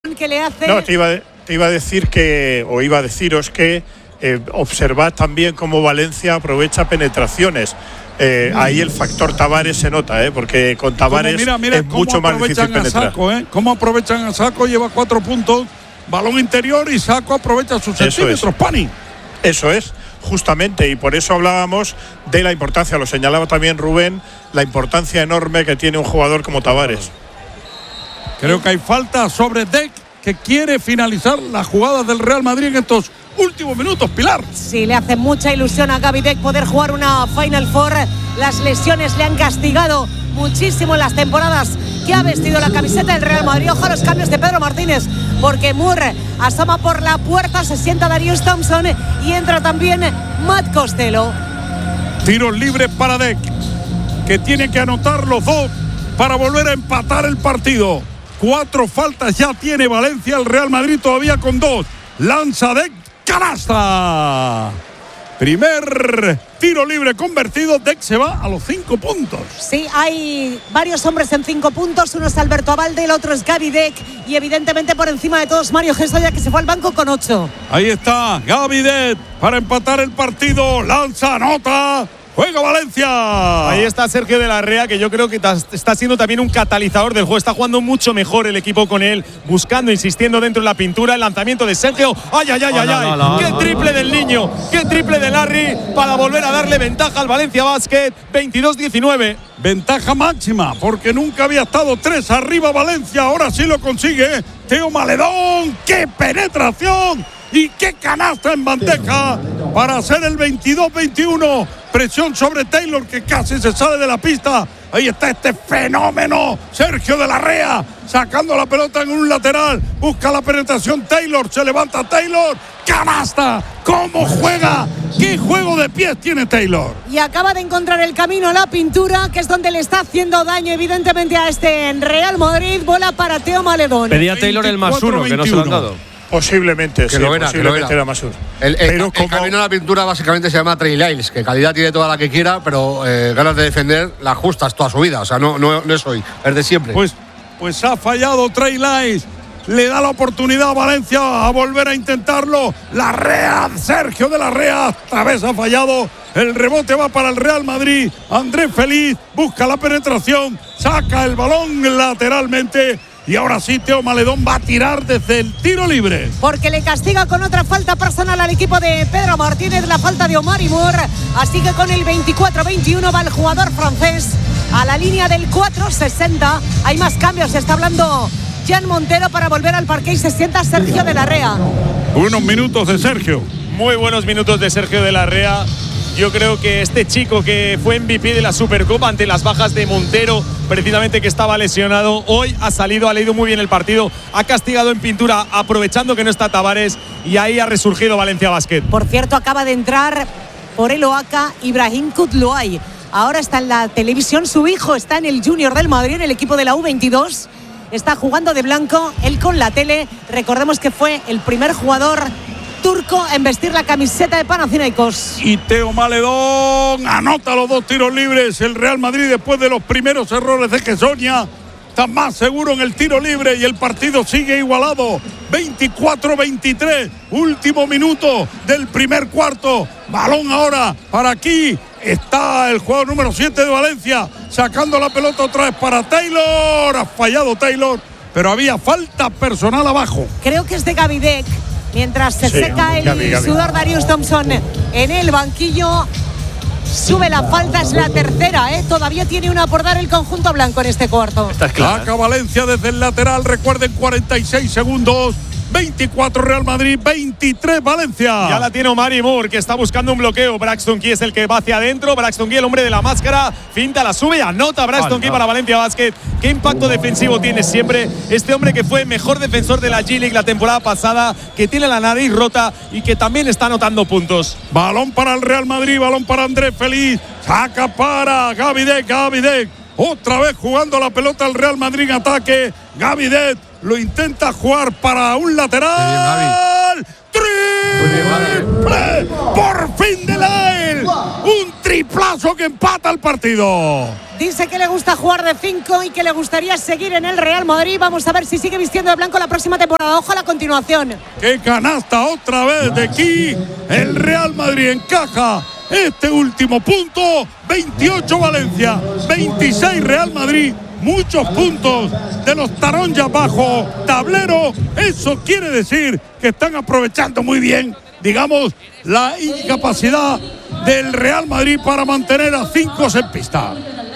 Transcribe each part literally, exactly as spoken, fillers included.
que le hace… No, te iba, te iba a decir que, o iba a deciros que eh, observad también cómo Valencia aprovecha penetraciones. Eh, ahí el factor Tavares se nota, ¿eh? Porque con Tavares mira, mira, es mucho más difícil penetrar. Saco, ¿eh? Cómo aprovechan a Saco, lleva cuatro puntos, balón interior y Saco aprovecha sus Eso centímetros, es. Pani. Eso es, justamente, y por eso hablábamos de la importancia, lo señalaba también Rubén, la importancia enorme que tiene un jugador como Tavares. Creo que hay falta sobre Dec, que quiere finalizar las jugadas del Real Madrid en estos últimos minutos, Pilar. Sí, le hace mucha ilusión a Gavi Deck poder jugar una Final Four. Las lesiones le han castigado muchísimo en las temporadas que ha vestido la camiseta del Real Madrid. Ojo a los cambios de Pedro Martínez, porque Moore asoma por la puerta, se sienta Darius Thompson y entra también Matt Costello. Tiros libres para Deck, que tiene que anotar los dos para volver a empatar el partido. Cuatro faltas ya tiene Valencia, el Real Madrid todavía con dos. Lanza Deck, canasta. Primer tiro libre convertido, Deck se va a los cinco puntos. Sí, hay varios hombres en cinco puntos. Uno es Alberto Abalde, el otro es Gavi Deck y evidentemente por encima de todos Mario Gestoya, que se fue al banco con ocho. Ahí está Gavi Deck para empatar el partido. Lanza, anota. ¡Juega Valencia! Ahí está Sergio de la Rea, que yo creo que está siendo también un catalizador del juego. Está jugando mucho mejor el equipo con él, buscando, insistiendo dentro de la pintura. El lanzamiento de Sergio. ¡Ay, ay, ay, ay! No, ay! no, no, ¡Qué no, triple no. del niño! ¡Qué triple de Larry! Para volver a darle ventaja al Valencia Basket. veintidós diecinueve. Ventaja máxima, porque nunca había estado tres arriba Valencia. Ahora sí lo consigue Teo Maledón. ¡Qué penetración! Y qué canasta en bandeja para hacer el veintidós veintiuno. Presión sobre Taylor, que casi se sale de la pista. Ahí está este fenómeno, Sergio de la Rea, sacando la pelota en un lateral. Busca la penetración Taylor, se levanta Taylor. ¡Canasta! ¿Cómo juega? ¿Qué juego de pies tiene Taylor? Y acaba de encontrar el camino a la pintura, que es donde le está haciendo daño evidentemente a este Real Madrid. Bola para Teo Maledón. Pedía Taylor el más uno, que no se lo han dado. Posiblemente, que sí, lo era, posiblemente que lo era. era Masur. El, el, pero el como camino a la pintura básicamente se llama trail aisles, que calidad tiene toda la que quiera, pero eh, ganas de defender las justas toda su vida. O sea, no, no, no es hoy, es de siempre. Pues, pues ha fallado Trey Lyles. Le da la oportunidad a Valencia a volver a intentarlo. La Rea, Sergio de la Rea, esta vez ha fallado. El rebote va para el Real Madrid. Andrés Feliz busca la penetración, saca el balón lateralmente. Y ahora sí, Teo Maledón va a tirar desde el tiro libre. Porque le castiga con otra falta personal al equipo de Pedro Martínez, la falta de Omar Moore. Así que con el veinticuatro veintiuno va el jugador francés a la línea del cuatro sesenta. Hay más cambios, está hablando Jan Montero para volver al parque y se sienta Sergio de la Rea. Unos minutos de Sergio. Muy buenos minutos de Sergio de la Rea. Yo creo que este chico que fue M V P de la Supercopa ante las bajas de Montero, precisamente que estaba lesionado, hoy ha salido, ha leído muy bien el partido, ha castigado en pintura aprovechando que no está Tavares y ahí ha resurgido Valencia Basket. Por cierto, acaba de entrar por el Oaxaca Ibrahim Kutluay. Ahora está en la televisión, su hijo está en el Junior del Madrid, en el equipo de la U veintidós. Está jugando de blanco, él con la tele. Recordemos que fue el primer jugador turco en vestir la camiseta de Panathinaikos. Y Teo Maledón anota los dos tiros libres. El Real Madrid, después de los primeros errores de Gestoya, está más seguro en el tiro libre y el partido sigue igualado. veinticuatro veintitrés, último minuto del primer cuarto. Balón ahora para aquí. Está el jugador número siete de Valencia sacando la pelota otra vez para Taylor. Ha fallado Taylor, pero había falta personal abajo. Creo que es de Gavi Deck. Mientras se Sí, seca el Gavi, Gavi. sudor, Darius Thompson en el banquillo. Sube la falta, es la tercera, ¿eh? Todavía tiene una por dar el conjunto blanco en este cuarto. Esta es clara. Saca Valencia desde el lateral, recuerden, cuarenta y seis segundos. veinticuatro Real Madrid, veintitrés Valencia. Ya la tiene Omar Moore, que está buscando un bloqueo. Braxton Key es el que va hacia adentro. Braxton Key, el hombre de la máscara, finta, la sube y anota Braxton Key para Valencia Basket. Qué impacto defensivo tiene siempre este hombre, que fue mejor defensor de la G-League la temporada pasada, que tiene la nariz rota y que también está anotando puntos. Balón para el Real Madrid, balón para Andrés Feliz. Saca para Gavi Deck, Gavi Deck. Otra vez jugando la pelota al Real Madrid en ataque. Gavi Deck lo intenta jugar para un lateral. ¡Triple! ¡Por fin de Lael! ¡Un triplazo que empata el partido. Dice que le gusta jugar de cinco y que le gustaría seguir en el Real Madrid. Vamos a ver si sigue vistiendo de blanco la próxima temporada. Ojo a la continuación. ¡Qué canasta otra vez de aquí! El Real Madrid encaja este último punto. veintiocho Valencia, veintiséis Real Madrid. Muchos puntos de los taronjas bajo tablero. Eso quiere decir que están aprovechando muy bien, digamos, la incapacidad del Real Madrid para mantener a cinco en pista.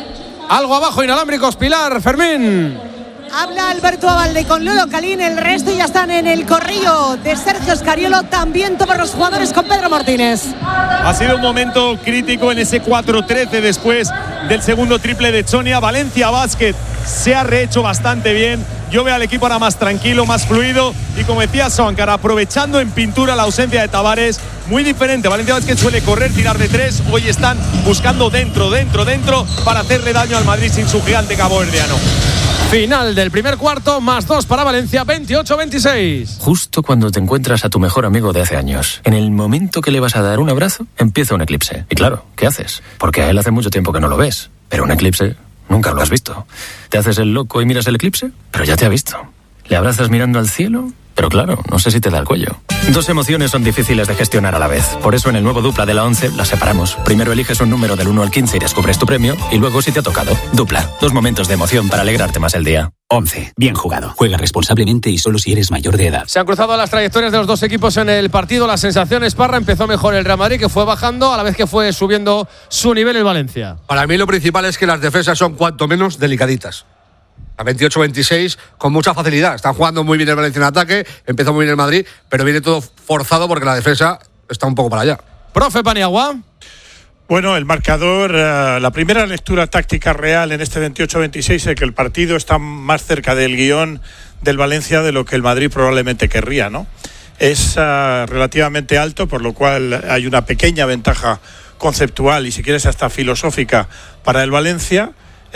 Algo abajo, inalámbricos, Pilar, Fermín. Habla Alberto Abalde con Lolo Calín. El resto ya están en el corrillo de Sergio Scariolo. También todos los jugadores con Pedro Martínez. Ha sido un momento crítico en ese cuatro trece después del segundo triple de Tchonia. Valencia Basket se ha rehecho bastante bien. Yo veo al equipo ahora más tranquilo, más fluido. Y como decía Soankar, aprovechando en pintura la ausencia de Tavares. Muy diferente. Valencia Basket suele correr, tirar de tres. Hoy están buscando dentro, dentro, dentro para hacerle daño al Madrid sin su gigante caboverdiano. Final del primer cuarto, más dos para Valencia, veintiocho veintiséis. Justo cuando te encuentras a tu mejor amigo de hace años, en el momento que le vas a dar un abrazo, empieza un eclipse. Y claro, ¿qué haces? Porque a él hace mucho tiempo que no lo ves. Pero un eclipse nunca lo has visto. Te haces el loco y miras el eclipse, pero ya te ha visto. Le abrazas mirando al cielo, pero claro, no sé si te da el cuello. Dos emociones son difíciles de gestionar a la vez. Por eso en el nuevo Dupla de la once las separamos. Primero eliges un número del uno al quince y descubres tu premio. Y luego si te ha tocado. Dupla. Dos momentos de emoción para alegrarte más el día. once. Bien jugado. Juega responsablemente y solo si eres mayor de edad. Se han cruzado las trayectorias de los dos equipos en el partido. Las sensaciones, Parra, empezó mejor el Real Madrid, que fue bajando a la vez que fue subiendo su nivel el Valencia. Para mí lo principal es que las defensas son cuanto menos delicaditas. A veintiocho veintiséis con mucha facilidad. Están jugando muy bien el Valencia en ataque, empezó muy bien el Madrid, pero viene todo forzado porque la defensa está un poco para allá. Profe Paniagua. Bueno, el marcador, uh, la primera lectura táctica real en este veintiocho veintiséis es que el partido está más cerca del guión del Valencia de lo que el Madrid probablemente querría, ¿no? Es uh, relativamente alto, por lo cual hay una pequeña ventaja conceptual y si quieres hasta filosófica para el Valencia.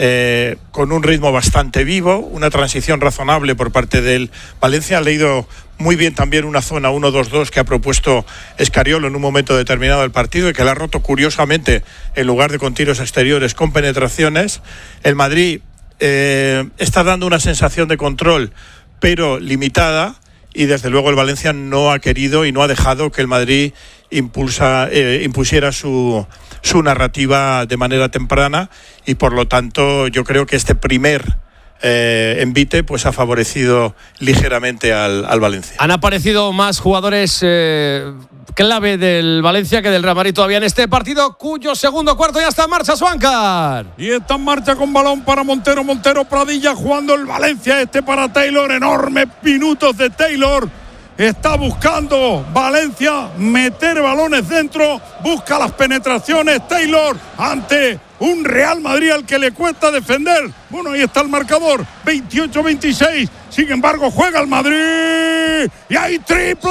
Eh, con un ritmo bastante vivo, una transición razonable por parte del Valencia. Ha leído muy bien también una zona uno dos dos que ha propuesto Scariolo en un momento determinado del partido y que la ha roto curiosamente en lugar de con tiros exteriores, con penetraciones. El Madrid eh, está dando una sensación de control, pero limitada, y desde luego el Valencia no ha querido y no ha dejado que el Madrid impulsa, eh, impusiera su, su narrativa de manera temprana, y por lo tanto yo creo que este primer eh, envite pues ha favorecido ligeramente al, al Valencia. Han aparecido más jugadores eh, clave del Valencia que del Real Madrid todavía en este partido, cuyo segundo cuarto ya está en marcha, Soankar. Y está en marcha con balón para Montero, Montero, Pradilla jugando el Valencia, este para Taylor, enormes minutos de Taylor. Está buscando Valencia meter balones dentro, busca las penetraciones Taylor ante un Real Madrid al que le cuesta defender. Bueno, ahí está el marcador, veintiocho veintiséis. Sin embargo, juega el Madrid y hay triple,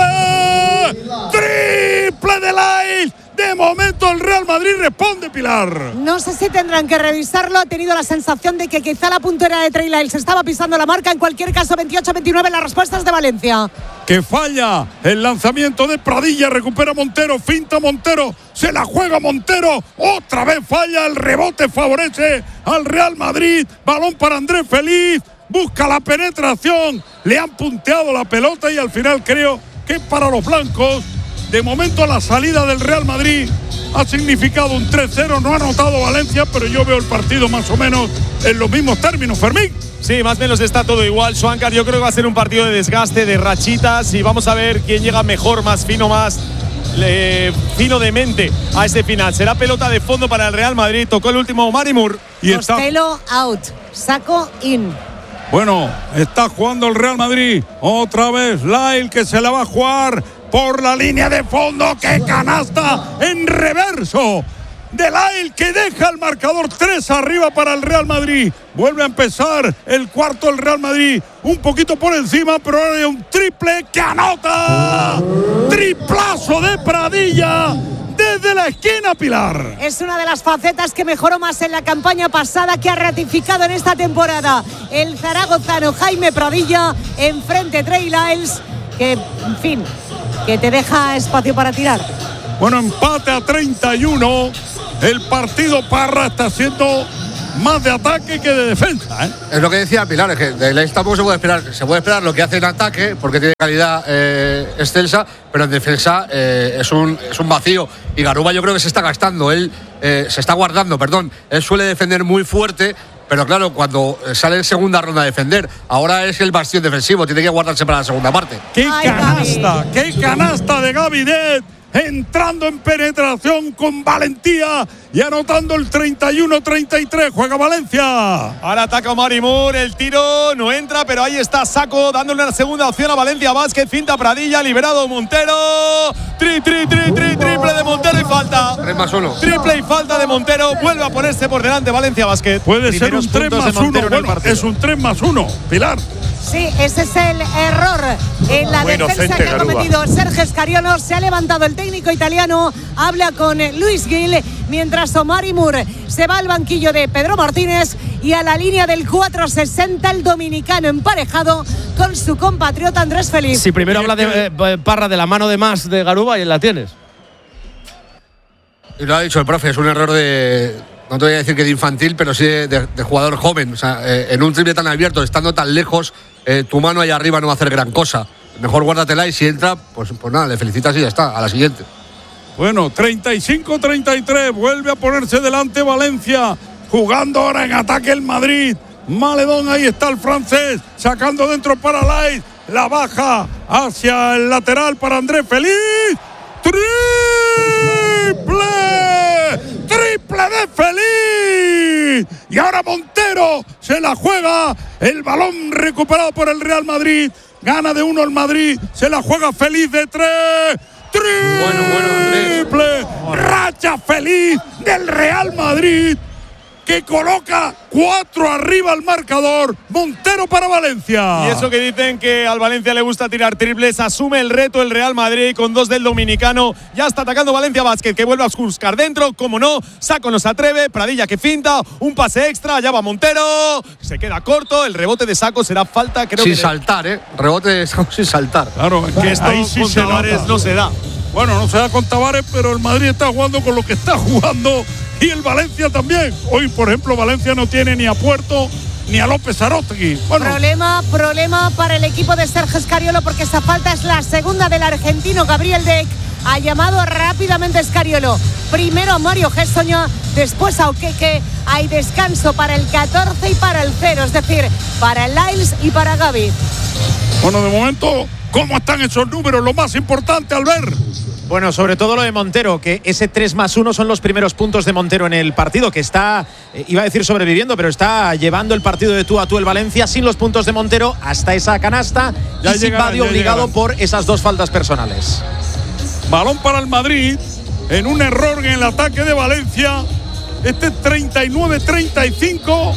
triple de Lyle. De momento el Real Madrid responde, Pilar. No sé si tendrán que revisarlo. Ha tenido la sensación de que quizá la puntera de Trey Lyles se estaba pisando la marca. En cualquier caso, veintiocho veintinueve, las respuestas de Valencia. Que falla el lanzamiento de Pradilla, recupera Montero, finta Montero, se la juega Montero, otra vez falla, el rebote favorece al Real Madrid, balón para Andrés Feliz, busca la penetración, le han punteado la pelota y al final creo que para los blancos, de momento la salida del Real Madrid ha significado un tres cero, no ha anotado Valencia, pero yo veo el partido más o menos en los mismos términos, Fermín. Sí, más o menos está todo igual, Soankar. Yo creo que va a ser un partido de desgaste, de rachitas, y vamos a ver quién llega mejor, más fino, más eh, fino de mente a este final. Será pelota de fondo para el Real Madrid. Tocó el último Marimur. Y Costello está out, Saco in. Bueno, está jugando el Real Madrid. Otra vez Lyle, que se la va a jugar por la línea de fondo. ¡Qué canasta en reverso de Lyle, que deja el marcador tres arriba para el Real Madrid! Vuelve a empezar el cuarto el Real Madrid, un poquito por encima, pero ahora hay un triple que anota. Triplazo de Pradilla desde la esquina, Pilar. Es una de las facetas que mejoró más en la campaña pasada, que ha ratificado en esta temporada el zaragozano Jaime Pradilla. Enfrente Trey Lyles, que, en fin, que te deja espacio para tirar. Bueno, empate a treinta y uno. El partido Parra está haciendo más de ataque que de defensa, ¿eh? Es lo que decía Pilar, es que de Leis tampoco se puede esperar. Se puede esperar lo que hace en ataque, porque tiene calidad eh, excelsa, pero en defensa eh, es, un, es un vacío. Y Garuba yo creo que se está gastando, él eh, se está guardando, perdón. Él suele defender muy fuerte, pero claro, cuando sale en segunda ronda a defender, ahora es el bastión defensivo, tiene que guardarse para la segunda parte. ¡Qué Ay, canasta! Gaby. ¡Qué canasta de Gavidet! Entrando en penetración con valentía y anotando el treinta y uno treinta y tres. Juega Valencia. Ahora ataca Omari Moore, el tiro no entra, pero ahí está Saco dándole una segunda opción a Valencia Basket. Finta Pradilla, liberado Montero. Tri, tri, tri, tri, triple de Montero y falta. tres más uno. Triple y falta de Montero. Vuelve a ponerse por delante Valencia Basket. Puede ser Primeros un tres puntos de más uno. Montero en el Bueno, partido. es un tres más uno. Pilar. Sí, ese es el error en la Muy defensa inocente, que ha Garuba. cometido Sergio Scariolo. Se ha levantado el técnico italiano, habla con Luis Gil, mientras Omari Moore se va al banquillo de Pedro Martínez y a la línea del cuatro sesenta el dominicano emparejado con su compatriota Andrés Feliz. Si primero habla de eh, Parra de la mano de más de Garuba y la tienes. Y lo ha dicho el profe, es un error de, no te voy a decir que de infantil, pero sí de, de, de jugador joven. O sea, eh, en un triple tan abierto, estando tan lejos, eh, tu mano ahí arriba no va a hacer gran cosa. Mejor guárdatela y si entra, pues, pues nada, le felicitas y ya está, a la siguiente. Bueno, treinta y cinco treinta y tres. Vuelve a ponerse delante Valencia. Jugando ahora en ataque el Madrid. Maledón, ahí está el francés. Sacando dentro para Lais. La baja hacia el lateral para Andrés Feliz. ¡Triple! ¡Triple de Feliz! Y ahora Montero se la juega. El balón recuperado por el Real Madrid. Gana de uno el Madrid. Se la juega Feliz de tres. ¡Triple! Bueno, bueno, Andrés. Racha feliz del Real Madrid, que coloca cuatro arriba al marcador. Montero para Valencia. Y eso que dicen que al Valencia le gusta tirar triples, asume el reto el Real Madrid con dos del dominicano. Ya está atacando Valencia Basket, que vuelve a buscar dentro, como no, Saco no se atreve, Pradilla que finta, un pase extra, allá va Montero, se queda corto, el rebote de Saco será falta, creo sin que saltar, ¿eh? Rebote de Saco sin saltar. Claro, es que esto ahí sí con se Tavares nota. no se da. Bueno, no se da con Tavares, pero el Madrid está jugando con lo que está jugando. Y el Valencia también. Hoy, por ejemplo, Valencia no tiene ni a Puerto ni a López Aróstegui. Bueno, Problema, problema para el equipo de Sergio Scariolo, porque esa falta es la segunda del argentino Gabriel Deck. Ha llamado rápidamente Scariolo. Primero a Mario Gessoña, después a Okeke. Hay descanso para el catorce y para el cero, es decir, para Lyles y para Gaby. bueno, de momento, ¿cómo están esos números? Lo más importante al ver. Bueno, sobre todo lo de Montero, que ese tres más uno son los primeros puntos de Montero en el partido, que está, eh, iba a decir sobreviviendo, pero está llevando el partido de tú a tú el Valencia sin los puntos de Montero hasta esa canasta Ya y sin llegarán, Badi ya obligado llegarán. por esas dos faltas personales. Balón para el Madrid, en un error en el ataque de Valencia. Este treinta y nueve treinta y cinco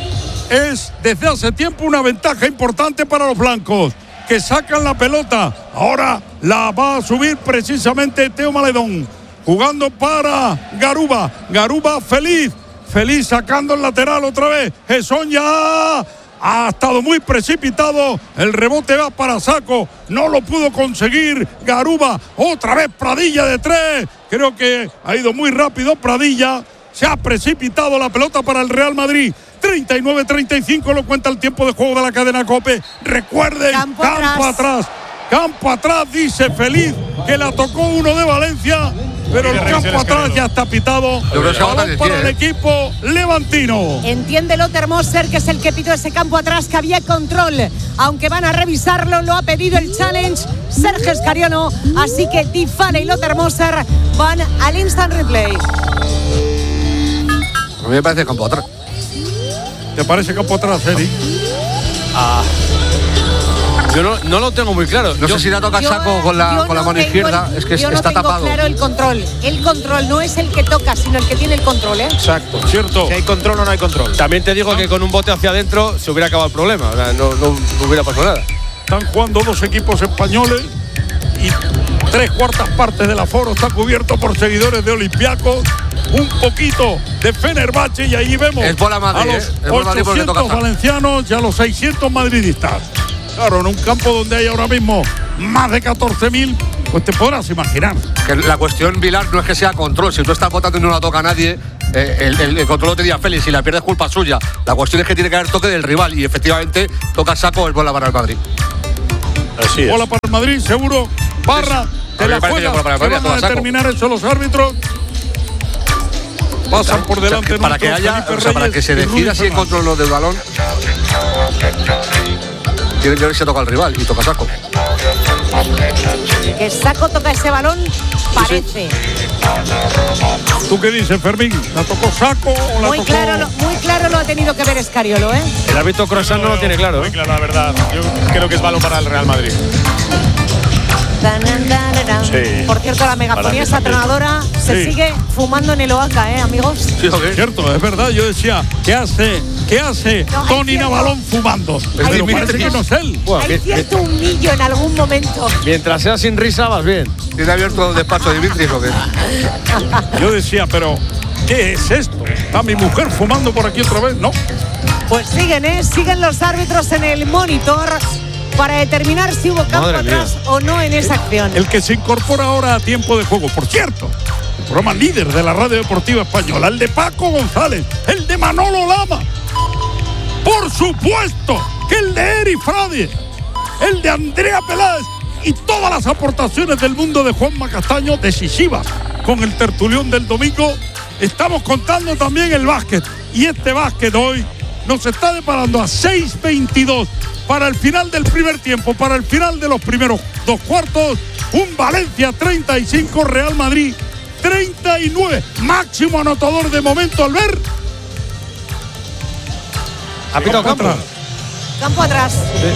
es desde hace tiempo una ventaja importante para los blancos, que sacan la pelota. Ahora la va a subir precisamente Teo Maledón, jugando para Garuba. Garuba feliz, feliz sacando el lateral otra vez. Gesson ya ha estado muy precipitado. El rebote va para Saco, no lo pudo conseguir Garuba. Otra vez Pradilla de tres. Creo que ha ido muy rápido Pradilla. Se ha precipitado la pelota para el Real Madrid. treinta y nueve treinta y cinco lo cuenta el tiempo de juego de la cadena COPE. Recuerden, Campo campo, atrás. atrás. Campo atrás, dice Feliz, que la tocó uno de Valencia, pero el campo atrás ya está pitado. Yo creo que se agota Balón el para pie, el ¿eh? equipo levantino. Entiende Lothar Moser, que es el que pitó ese campo atrás, que había control. Aunque van a revisarlo, lo ha pedido el challenge Sergio Scariolo. Así que Tifale y Lothar Moser van al instant replay. A mí me parece campo atrás. ¿Te parece campo atrás, Eri? Yo no, no lo tengo muy claro. No Yo- sé si la toca Yo- Saco con la, yo con la no mano tengo izquierda, el- es que yo no está tengo tapado. claro el control. El control no es el que toca, sino el que tiene el control, ¿eh? Exacto. Cierto. Si hay control o no hay control. También te digo que con un bote hacia adentro se hubiera acabado el problema. O sea, no, no, no hubiera pasado nada. Están jugando dos equipos españoles y tres cuartas partes del aforo está cubierto por seguidores de Olympiacos. Un poquito de Fenerbahce y ahí vemos Es bola Madrid, a los ¿eh? Es bola Madrid porque toca ochocientos estar. valencianos y a los seiscientos madridistas. Claro, en un campo donde hay ahora mismo más de catorce mil, pues te podrás imaginar. Que la cuestión, Vilar, no es que sea control. Si tú estás votando y no la toca a nadie, eh, el, el, el control lo tenía Félix. Si la pierdes, culpa suya. La cuestión es que tiene que haber toque del rival. Y efectivamente, toca saco, es bola para el Madrid. Así es. Bola para el Madrid, seguro. Barra, te la juegas. Que van a determinar eso los árbitros. Pasan por delante. O sea, para que haya, o sea, para que se decida si encontró lo del balón, tiene que ver si toca al rival y toca saco. Que Saco toca ese balón, parece. Sí, sí. ¿Tú qué dices, Fermín? ¿La tocó Saco o la muy tocó? Claro, lo, muy claro lo ha tenido que ver Escariolo, ¿eh? El árbitro Croissant no lo tiene claro. Muy ¿eh? claro, la verdad. Yo creo que es balón para el Real Madrid. Sí. Por cierto, la megafonía esa tronadora se Sí. sigue fumando en el Oaca, ¿eh, amigos? Sí, okay. Cierto, es verdad. Yo decía, ¿qué hace? ¿Qué hace No, Tony cierto. Navalón fumando? Pero parece que no es él. Bueno, Hay bien, cierto humillo en algún momento. mientras sea sin risa, vas bien. ¿Tiene abierto el despacho de Dimitris o qué? Yo decía, pero ¿qué es esto? ¿Está mi mujer fumando por aquí otra vez? No. Pues siguen, ¿eh? Siguen los árbitros en el monitor para determinar si hubo campo Madre atrás mía. o no en esa acción. El que se incorpora ahora a tiempo de juego, por cierto, el programa líder de la radio deportiva española, el de Paco González, el de Manolo Lama, por supuesto que el de Eri Frade, el de Andrea Peláez y todas las aportaciones del mundo de Juanma Castaño, decisivas con el tertulión del domingo. Estamos contando también el básquet, y este básquet hoy nos está deparando a seis veintidós para el final del primer tiempo, para el final de los primeros dos cuartos, un Valencia treinta y cinco, Real Madrid treinta y nueve, máximo anotador de momento. Albert. Ha pitado campo. atrás. Campo atrás.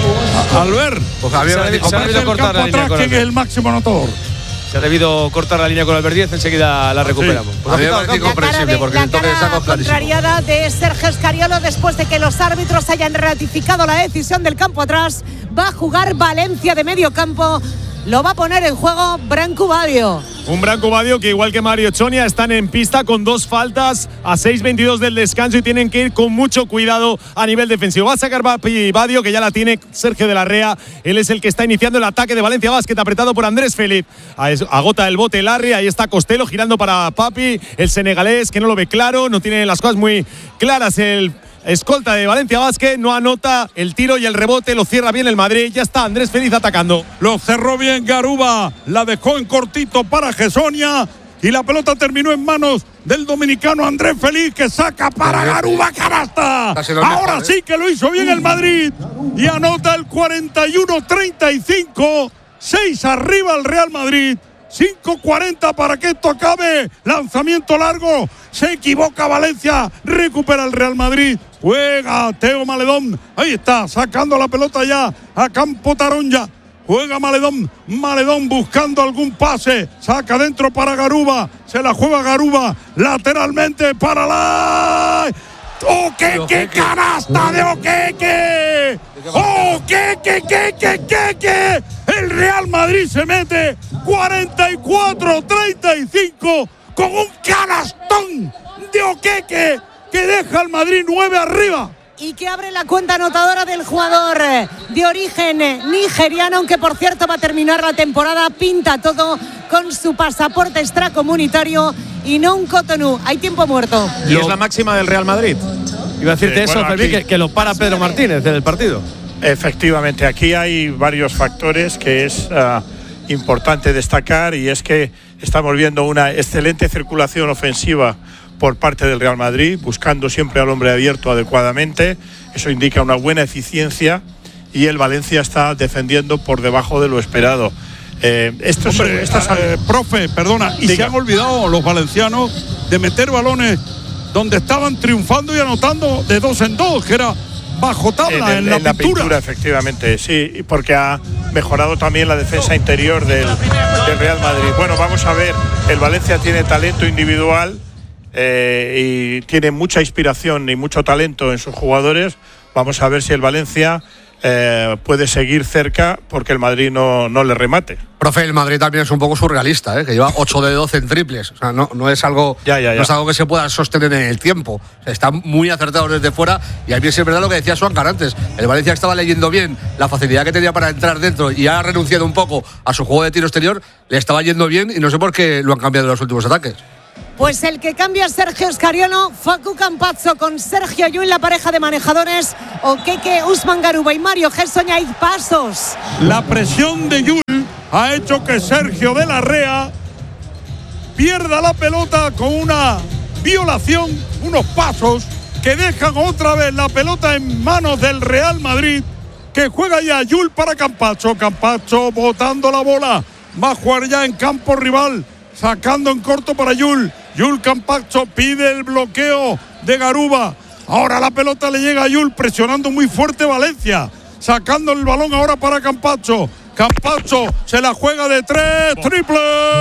Albert. Pues había Se ha debido- se ha Aparece debido el cortar campo la línea atrás, con ¿quién es Albert. el máximo anotador? Se ha debido cortar la línea con Albert Díez, enseguida la recuperamos. Pues A ha mí me pitado parece campo. La cara, incomprensible, de, porque la el toque de cara saco es clarísimo. contrariada de Sergio Escariolo después de que los árbitros hayan ratificado la decisión del campo atrás. Va a jugar Valencia de medio campo. Lo va a poner en juego Branco Badio. Un Branco Badio que, igual que Mario Chonia, están en pista con dos faltas a seis veintidós del descanso y tienen que ir con mucho cuidado a nivel defensivo. Va a sacar Badio, que ya la tiene Sergio de la Rea. Él es el que está iniciando el ataque de Valencia Basket, apretado por Andrés Felipe. Agota el bote Larry, ahí está Costello girando para Papi, el senegalés, que no lo ve claro, no tiene las cosas muy claras el escolta de Valencia Basket, no anota el tiro y el rebote, lo cierra bien el Madrid. Ya está Andrés Feliz atacando. Lo cerró bien Garuba, la dejó en cortito para Gessonia y la pelota terminó en manos del dominicano Andrés Feliz, que saca para Garuba, canasta. Ahora sí que lo hizo bien el Madrid y anota el cuarenta y uno treinta y cinco, seis arriba el Real Madrid. cinco cuarenta para que esto acabe. Lanzamiento largo. Se equivoca Valencia. Recupera el Real Madrid. Juega Teo Maledón. Ahí está, sacando la pelota ya a campo Taronja. Juega Maledón. Maledón buscando algún pase. Saca dentro para Garuba. Se la juega Garuba. Lateralmente para la... ¡Oqueque, canasta de Oqueque! ¡Oqueque, que, que, que, que! El Real Madrid se mete cuarenta y cuatro treinta y cinco con un canastón de Oqueque que deja al Madrid nueve arriba. Y que abre la cuenta anotadora del jugador de origen nigeriano, aunque por cierto va a terminar la temporada, pinta todo con su pasaporte extracomunitario y no un Cotonou. Hay tiempo muerto. Y es la máxima del Real Madrid. Iba a decirte Eh, eso, bueno, Fermín, aquí- que, que lo para Pedro Martínez del partido. Efectivamente, aquí hay varios factores que es uh, importante destacar, y es que estamos viendo una excelente circulación ofensiva por parte del Real Madrid, buscando siempre al hombre abierto adecuadamente. Eso indica una buena eficiencia, y el Valencia está defendiendo por debajo de lo esperado. Eh, estos, Hombre, estas, eh, profe, perdona, y Diga. se han olvidado los valencianos de meter balones donde estaban triunfando y anotando de dos en dos, que era bajo tabla en, en, la, en pintura. la pintura, efectivamente, sí, porque ha mejorado también la defensa interior del, del Real Madrid. Bueno, vamos a ver, el Valencia tiene talento individual eh, y tiene mucha inspiración y mucho talento en sus jugadores. Vamos a ver si el Valencia eh, puede seguir cerca porque el Madrid no, no le remate. Profe, el Madrid también es un poco surrealista, ¿eh? Que lleva ocho de doce en triples. O sea, no, no, es algo, ya, ya, ya. no es algo que se pueda sostener en el tiempo. O sea, están muy acertados desde fuera. Y a mí es verdad lo que decía Swankar antes. El Valencia estaba leyendo bien la facilidad que tenía para entrar dentro y ha renunciado un poco a su juego de tiro exterior. Le estaba yendo bien y no sé por qué lo han cambiado en los últimos ataques. Pues el que cambia es Sergio Scariolo, Facu Campazzo con Sergio Llull, la pareja de manejadores, Okeke, Usman Garuba y Mario Hezonja y pasos. La presión de Llull ha hecho que Sergio de la Rea pierda la pelota con una violación, unos pasos que dejan otra vez la pelota en manos del Real Madrid, que juega ya Llull para Campazzo. Campazzo botando la bola, va a jugar ya en campo rival, sacando en corto para Llull. Llull, Campazzo pide el bloqueo de Garuba. Ahora la pelota le llega a Llull, presionando muy fuerte Valencia, sacando el balón ahora para Campazzo. Campazzo se la juega de tres, triple,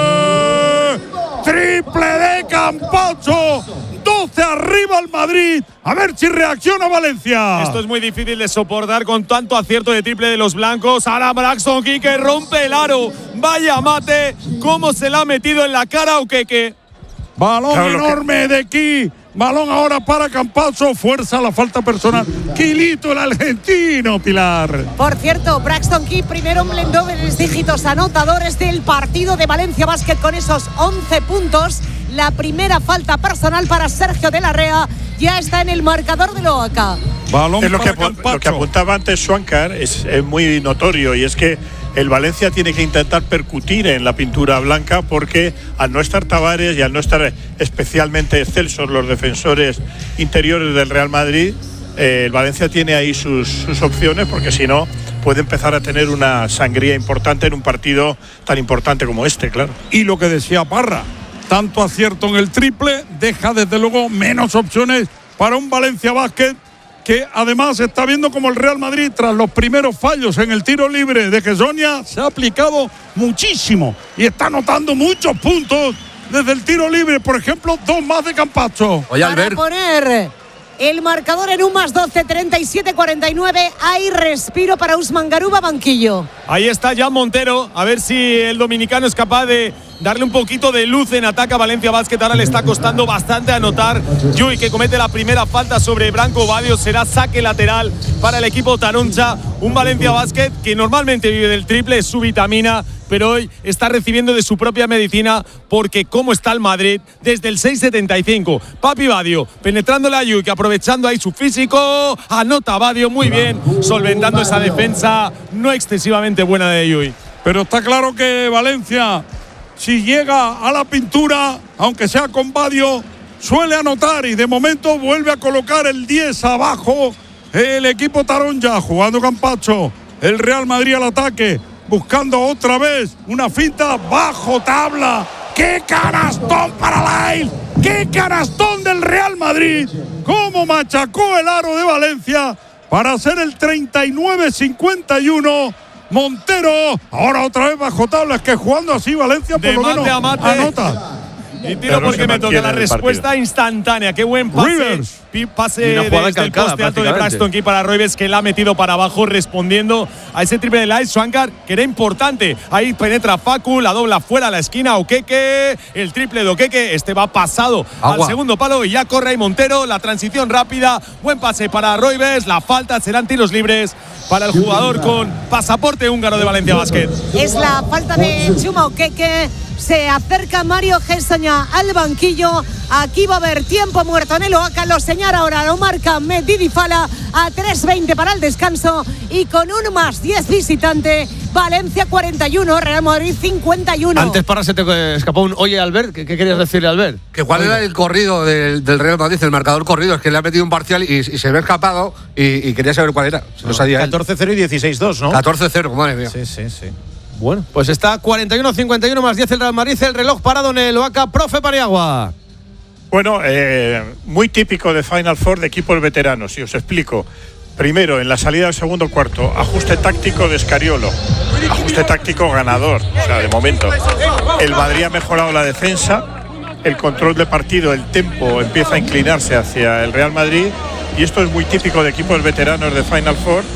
triple de Campazzo. doce arriba al Madrid. A ver si reacciona Valencia. Esto es muy difícil de soportar con tanto acierto de triple de los blancos. Ahora Braxton Quique rompe el aro. Vaya mate, cómo se la ha metido en la cara Okeke. Balón claro, enorme de aquí. Balón ahora para Campazzo. Fuerza la falta personal. Quilito el argentino, Pilar. Por cierto, Braxton Key, primero en dobles dígitos anotadores del partido de Valencia Basket con esos once puntos. La primera falta personal para Sergio de la Rea ya está en el marcador de Loaca. Balón es lo, para que, lo que apuntaba antes Swankar, es, es muy notorio, y es que el Valencia tiene que intentar percutir en la pintura blanca, porque al no estar Tavares y al no estar especialmente excelsos los defensores interiores del Real Madrid, eh, el Valencia tiene ahí sus, sus opciones, porque si no puede empezar a tener una sangría importante en un partido tan importante como este, claro. Y lo que decía Parra, tanto acierto en el triple deja desde luego menos opciones para un Valencia Basket, que además está viendo como el Real Madrid, tras los primeros fallos en el tiro libre de Hezonja, se ha aplicado muchísimo y está anotando muchos puntos desde el tiro libre. Por ejemplo, dos más de Campazzo. Oye, Albert, para poner el marcador en un más doce, treinta y siete cuarenta y nueve. Hay respiro para Usman Garuba, banquillo. Ahí está ya Montero, a ver si el dominicano es capaz de darle un poquito de luz en ataque a Valencia Basket. Ahora le está costando bastante anotar. Llull, que comete la primera falta sobre Branco Badio, será saque lateral para el equipo Taronja. Un Valencia Basket que normalmente vive del triple, es su vitamina, pero hoy está recibiendo de su propia medicina, porque cómo está el Madrid desde el seis setenta y cinco. Papi Badio penetrándole a Llull, que aprovechando ahí su físico, anota Badio muy bien, solventando esa defensa no excesivamente buena de Llull. Pero está claro que Valencia, si llega a la pintura, aunque sea con Badio, suele anotar, y de momento vuelve a colocar el diez abajo el equipo Taronja, jugando Campazzo. El Real Madrid al ataque, buscando otra vez una finta bajo tabla. ¡Qué canastón para Lyle! ¡Qué canastón del Real Madrid! ¡Cómo machacó el aro de Valencia para hacer el treinta y nueve cincuenta y uno! Montero, ahora otra vez bajo tabla. Es que jugando así Valencia por de lo mate menos a mate. Anota. Y tiro no porque me toca la respuesta partido. instantánea. Qué buen pase. Rivers. Pase Y una jugada desde el calcada, poste alto de prácticamente. Braxton Key para Roybes, que la ha metido para abajo, respondiendo a ese triple de Lyle Swankar, que era importante. Ahí penetra Facu, la dobla fuera a la esquina. Okeke, el triple de Okeke. Este va pasado Agua. al segundo palo y ya corre ahí Montero. La transición rápida. Buen pase para Roybes. La falta, serán tiros libres para el jugador con pasaporte húngaro de Valencia Basket. Es la falta de Chuma Okeke. Se acerca Mario Hezonja al banquillo. Aquí va a haber tiempo muerto en el Oaca. Lo señala ahora, lo marca Medidi Fala a tres veinte para el descanso. Y con un más diez visitante, Valencia cuarenta y uno, Real Madrid cincuenta y uno. Antes para se te escapó un oye, Albert. ¿Qué, qué querías decirle, Albert? que cuál era el corrido del, del Real Madrid, el marcador corrido, es que le ha metido un parcial y, y se ve escapado y, y quería saber cuál era. Se lo sabía él. catorce cero y dieciséis dos, ¿no? catorce cero, madre mía. Sí, sí, sí. Bueno, pues está cuarenta y uno cincuenta y uno más diez el Real Madrid, el reloj parado en el Oaca. Profe Paniagua. Bueno, eh, muy típico de Final Four de equipos veteranos, y os explico. Primero, en la salida del segundo cuarto, ajuste táctico de Scariolo, ajuste táctico ganador, o sea, de momento. El Madrid ha mejorado la defensa, el control de partido, el tempo empieza a inclinarse hacia el Real Madrid, y esto es muy típico de equipos veteranos de Final Four, que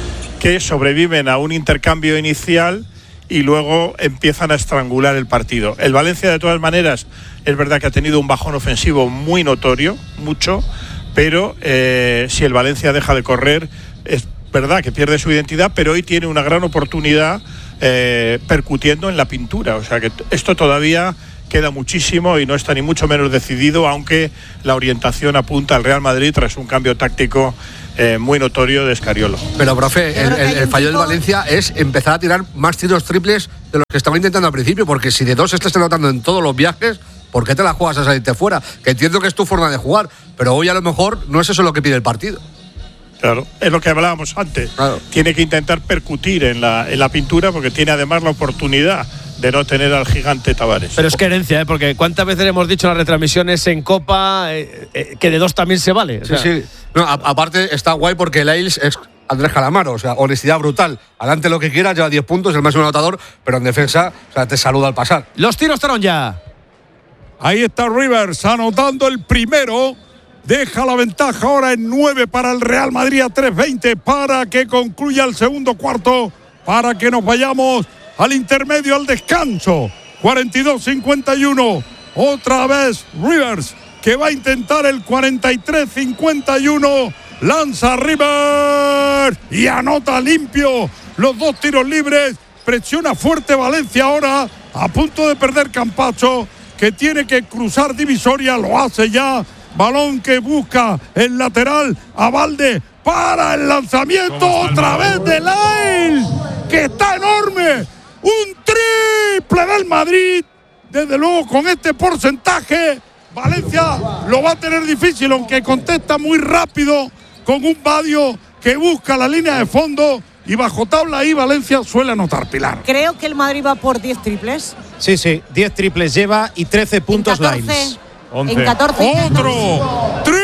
que sobreviven a un intercambio inicial y luego empiezan a estrangular el partido. El Valencia, de todas maneras, es verdad que ha tenido un bajón ofensivo muy notorio, mucho, pero eh, si el Valencia deja de correr, es verdad que pierde su identidad, pero hoy tiene una gran oportunidad eh, percutiendo en la pintura. O sea que esto todavía queda muchísimo y no está ni mucho menos decidido, aunque la orientación apunta al Real Madrid tras un cambio táctico Eh, muy notorio de Scariolo. Pero, profe, el, el, el fallo del Valencia es empezar a tirar más tiros triples de los que estaba intentando al principio, porque si de dos estás anotando en todos los viajes, ¿por qué te la juegas a salirte fuera? Que entiendo que es tu forma de jugar, pero hoy a lo mejor no es eso lo que pide el partido. Claro, es lo que hablábamos antes. Claro. Tiene que intentar percutir en la, en la pintura, porque tiene además la oportunidad de no tener al gigante Tavares. Pero es que herencia, ¿eh? Porque cuántas veces hemos dicho en las retransmisiones en Copa eh, eh, que de dos también se vale. O sea, sí, sí. No, a, aparte está guay porque el Ailes es Andrés Calamaro, o sea, honestidad brutal. Adelante lo que quiera, lleva diez puntos, el máximo anotador, pero en defensa, o sea, te saluda al pasar. Los tiros estarán ya. Ahí está Rivers anotando el primero. Deja la ventaja ahora en nueve para el Real Madrid a tres veinte para que concluya el segundo cuarto, para que nos vayamos al intermedio, al descanso. cuarenta y dos cincuenta y uno. Otra vez Rivers, que va a intentar el cuarenta y tres cincuenta y uno. Lanza Rivers y anota limpio los dos tiros libres. Presiona fuerte Valencia ahora, a punto de perder Campazzo, que tiene que cruzar divisoria, lo hace ya. Balón que busca el lateral a Valde para el lanzamiento otra vez de Lail, que está enorme. Un triple del Madrid. Desde luego, con este porcentaje, Valencia lo va a tener difícil, aunque contesta muy rápido con un Badio que busca la línea de fondo. Y bajo tabla ahí Valencia suele anotar, Pilar. Creo que el Madrid va por diez triples. Sí, sí, diez triples lleva y trece puntos Lails. En catorce. ¡Otro! ¡Triple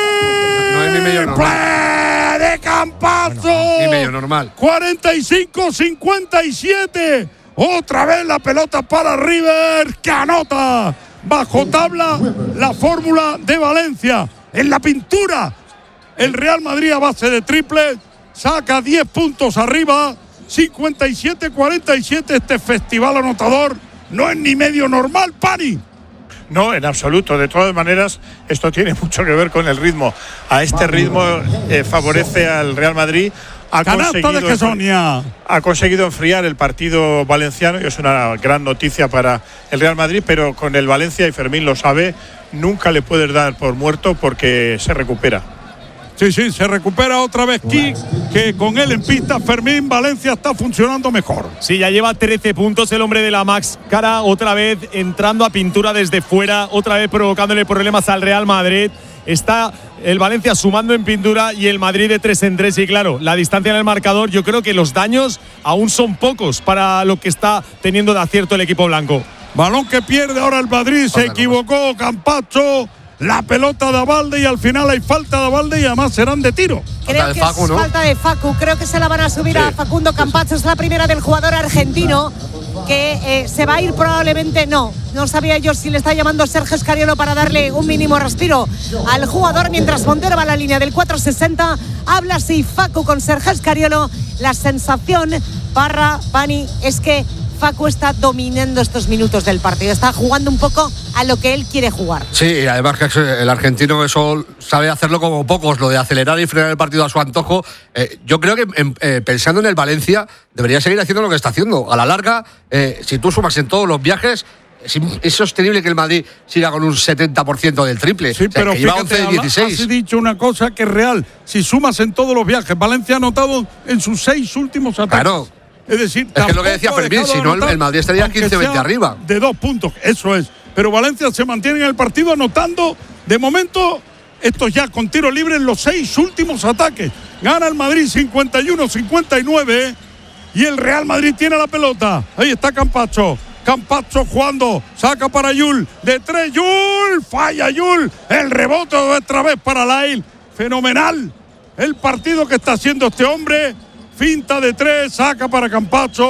no es ni medio normal. de Campazzo! Bueno, ni medio normal. cuarenta y cinco cincuenta y siete. Otra vez la pelota para River, que anota. Bajo tabla, la fórmula de Valencia. En la pintura, el Real Madrid a base de triples saca diez puntos arriba. cincuenta y siete cuarenta y siete. Este festival anotador no es ni medio normal, Pani. No, en absoluto. De todas maneras, esto tiene mucho que ver con el ritmo. A este ritmo eh, favorece al Real Madrid. Ha conseguido, de Gessonia. ha conseguido enfriar el partido valenciano y es una gran noticia para el Real Madrid, pero con el Valencia, y Fermín lo sabe, nunca le puedes dar por muerto porque se recupera. Sí, sí, se recupera otra vez Kik, que con él en pista, Fermín, Valencia está funcionando mejor. Sí, ya lleva trece puntos el hombre de la Max Cara, otra vez entrando a pintura desde fuera, otra vez provocándole problemas al Real Madrid. Está el Valencia sumando en pintura y el Madrid de tres en tres. Y claro, la distancia en el marcador, yo creo que los daños aún son pocos para lo que está teniendo de acierto el equipo blanco. Balón que pierde ahora el Madrid, se equivocó Campazzo. La pelota de Abalde y al final hay falta de Abalde y además serán de tiro. Creo que Facu, es ¿no? falta de Facu. Creo que se la van a subir sí. a Facundo Campazzo. Es la primera del jugador argentino que eh, se va a ir probablemente. No, no sabía yo si le está llamando Sergio Scariolo para darle un mínimo respiro al jugador. Mientras Montero va a la línea del cuatro sesenta. Habla así Facu con Sergio Scariolo. La sensación para Pani es que Facu está dominando estos minutos del partido, está jugando un poco a lo que él quiere jugar. Sí, y además que el argentino eso sabe hacerlo como pocos, lo de acelerar y frenar el partido a su antojo. Eh, yo creo que en, eh, pensando en el Valencia debería seguir haciendo lo que está haciendo. A la larga, eh, si tú sumas en todos los viajes, es, es sostenible que el Madrid siga con un setenta por ciento del triple. Sí, o sea, pero que lleva fíjate, once de dieciséis. has dicho una cosa que es real. Si sumas en todos los viajes, Valencia ha anotado en sus seis últimos ataques. Claro. Es decir, es que es lo que decía Fermín, si no el Madrid estaría quince veinte arriba. De dos puntos, eso es. Pero Valencia se mantiene en el partido anotando, de momento, estos ya con tiro libre en los seis últimos ataques. Gana el Madrid cincuenta y uno cincuenta y nueve y el Real Madrid tiene la pelota. Ahí está Campazzo. Campazzo jugando, saca para Yul, de tres, Yul, falla Yul, el rebote otra vez para Lail. Fenomenal el partido que está haciendo este hombre. Finta de tres, saca para Campazzo,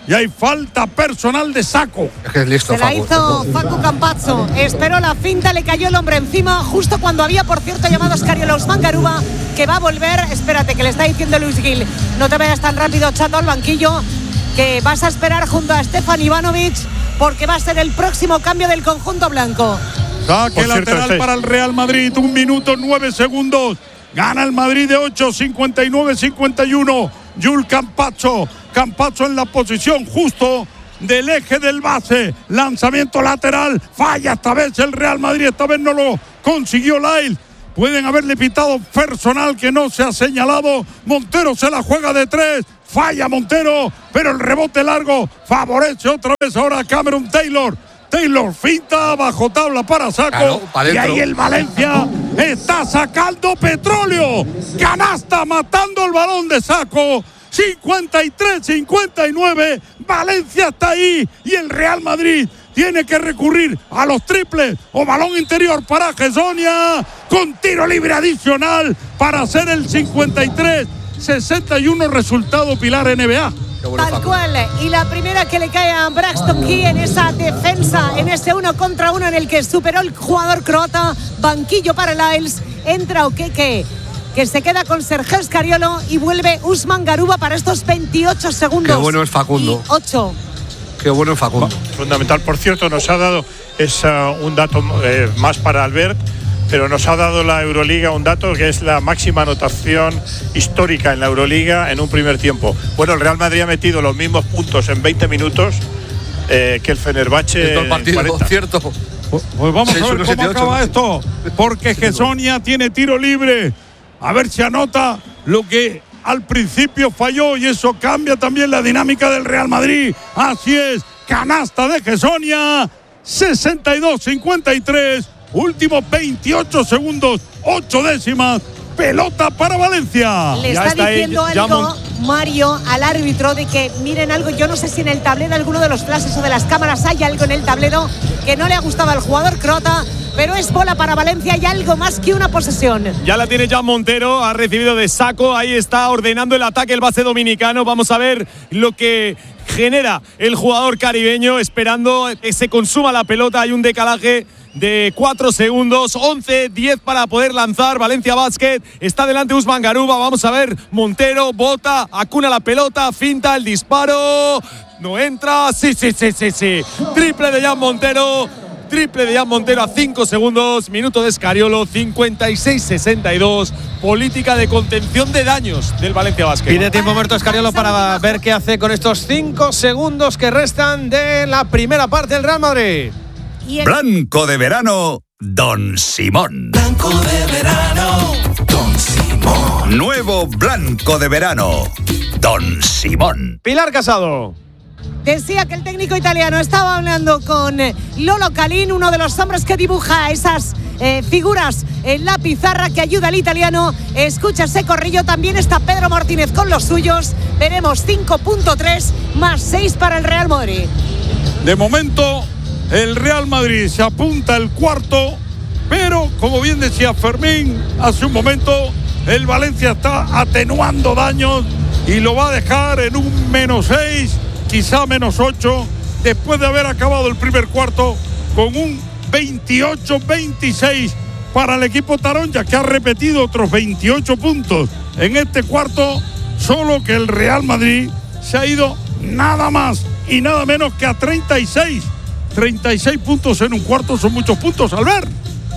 y hay falta personal de Sacco. Es que es listo, Se la hizo Facu Campazzo. Esperó la finta, le cayó el hombre encima, justo cuando había, por cierto, llamado a Scariolo Usman Garuba, que va a volver. Espérate, que le está diciendo Luis Gil. No te vayas tan rápido, chato, al banquillo, que vas a esperar junto a Stefan Ivanovic, porque va a ser el próximo cambio del conjunto blanco. Saque lateral para el Real Madrid. Un minuto, nueve segundos. Gana el Madrid de ocho, cincuenta y nueve cincuenta y uno. Jules Campazzo. Campazzo en la posición justo del eje del base. Lanzamiento lateral. Falla esta vez el Real Madrid. Esta vez no lo consiguió Lyle. Pueden haberle pitado personal que no se ha señalado. Montero se la juega de tres. Falla Montero, pero el rebote largo favorece otra vez ahora a Cameron Taylor. Taylor finta bajo tabla para Sacco. Claro, y ahí el Valencia está sacando petróleo. Canasta matando el balón de Sacco. cincuenta y tres cincuenta y nueve. Valencia está ahí y el Real Madrid tiene que recurrir a los triples o balón interior para Hezonja con tiro libre adicional para hacer el cincuenta y tres sesenta y uno. Resultado Pilar N B A. Tal cual, y la primera que le cae a Braxton Key en esa defensa, en ese uno contra uno en el que superó el jugador croata. Banquillo para Lyles, entra Okeke, que se queda con Sergio Scariolo, y vuelve Usman Garuba para estos veintiocho segundos. Qué bueno es Facundo. Y ocho. Qué bueno es Facundo. Fundamental, por cierto, nos ha dado es, uh, un dato eh, más para Albert, pero nos ha dado la Euroliga un dato que es la máxima anotación histórica en la Euroliga en un primer tiempo. Bueno, el Real Madrid ha metido los mismos puntos en veinte minutos eh, que el Fenerbahce en partido, en cuarenta. Cierto. Pues, pues vamos seis, a ver uno, cómo siete, acaba ocho. esto, porque Hezonja tiene tiro libre. A ver si anota lo que al principio falló, y eso cambia también la dinámica del Real Madrid. Así es, canasta de Hezonja, sesenta y dos cincuenta y tres. Últimos veintiocho segundos, ocho décimas, pelota para Valencia. Le está, está diciendo ahí, algo, Mario, al árbitro, de que miren algo. Yo no sé si en el tablero, alguno de los flashes o de las cámaras, hay algo en el tablero que no le ha gustado al jugador croata, pero es bola para Valencia y algo más que una posesión. Ya la tiene Jan Montero, ha recibido de Sacco, ahí está ordenando el ataque el base dominicano. Vamos a ver lo que genera el jugador caribeño, esperando que se consuma la pelota. Hay un decalaje de cuatro segundos, once diez para poder lanzar. Valencia Basket, está delante Usman Garuba. Vamos a ver, Montero bota, acuna la pelota, finta el disparo, no entra. Sí, sí, sí, sí, sí. Triple de Jan Montero, triple de Jan Montero a cinco segundos. Minuto de Scariolo, cincuenta y seis sesenta y dos. Política de contención de daños del Valencia Basket. Pide tiempo muerto Scariolo para ver qué hace con estos cinco segundos que restan de la primera parte del Real Madrid. Y el... Blanco de verano, Don Simón. Blanco de verano, Don Simón. Nuevo Blanco de verano, Don Simón. Pilar Casado. Decía que el técnico italiano estaba hablando con Lolo Calín, uno de los hombres que dibuja esas eh, figuras en la pizarra que ayuda al italiano. Escucha ese corrillo, también está Pedro Martínez con los suyos. Veremos cinco punto tres más seis para el Real Madrid. De momento, el Real Madrid se apunta el cuarto, pero como bien decía Fermín hace un momento, el Valencia está atenuando daños y lo va a dejar en un menos seis, quizá menos ocho, después de haber acabado el primer cuarto con un veintiocho veintiséis para el equipo Taronja, que ha repetido otros veintiocho puntos en este cuarto, solo que el Real Madrid se ha ido nada más y nada menos que a treinta y seis. treinta y seis puntos en un cuarto son muchos puntos, Albert.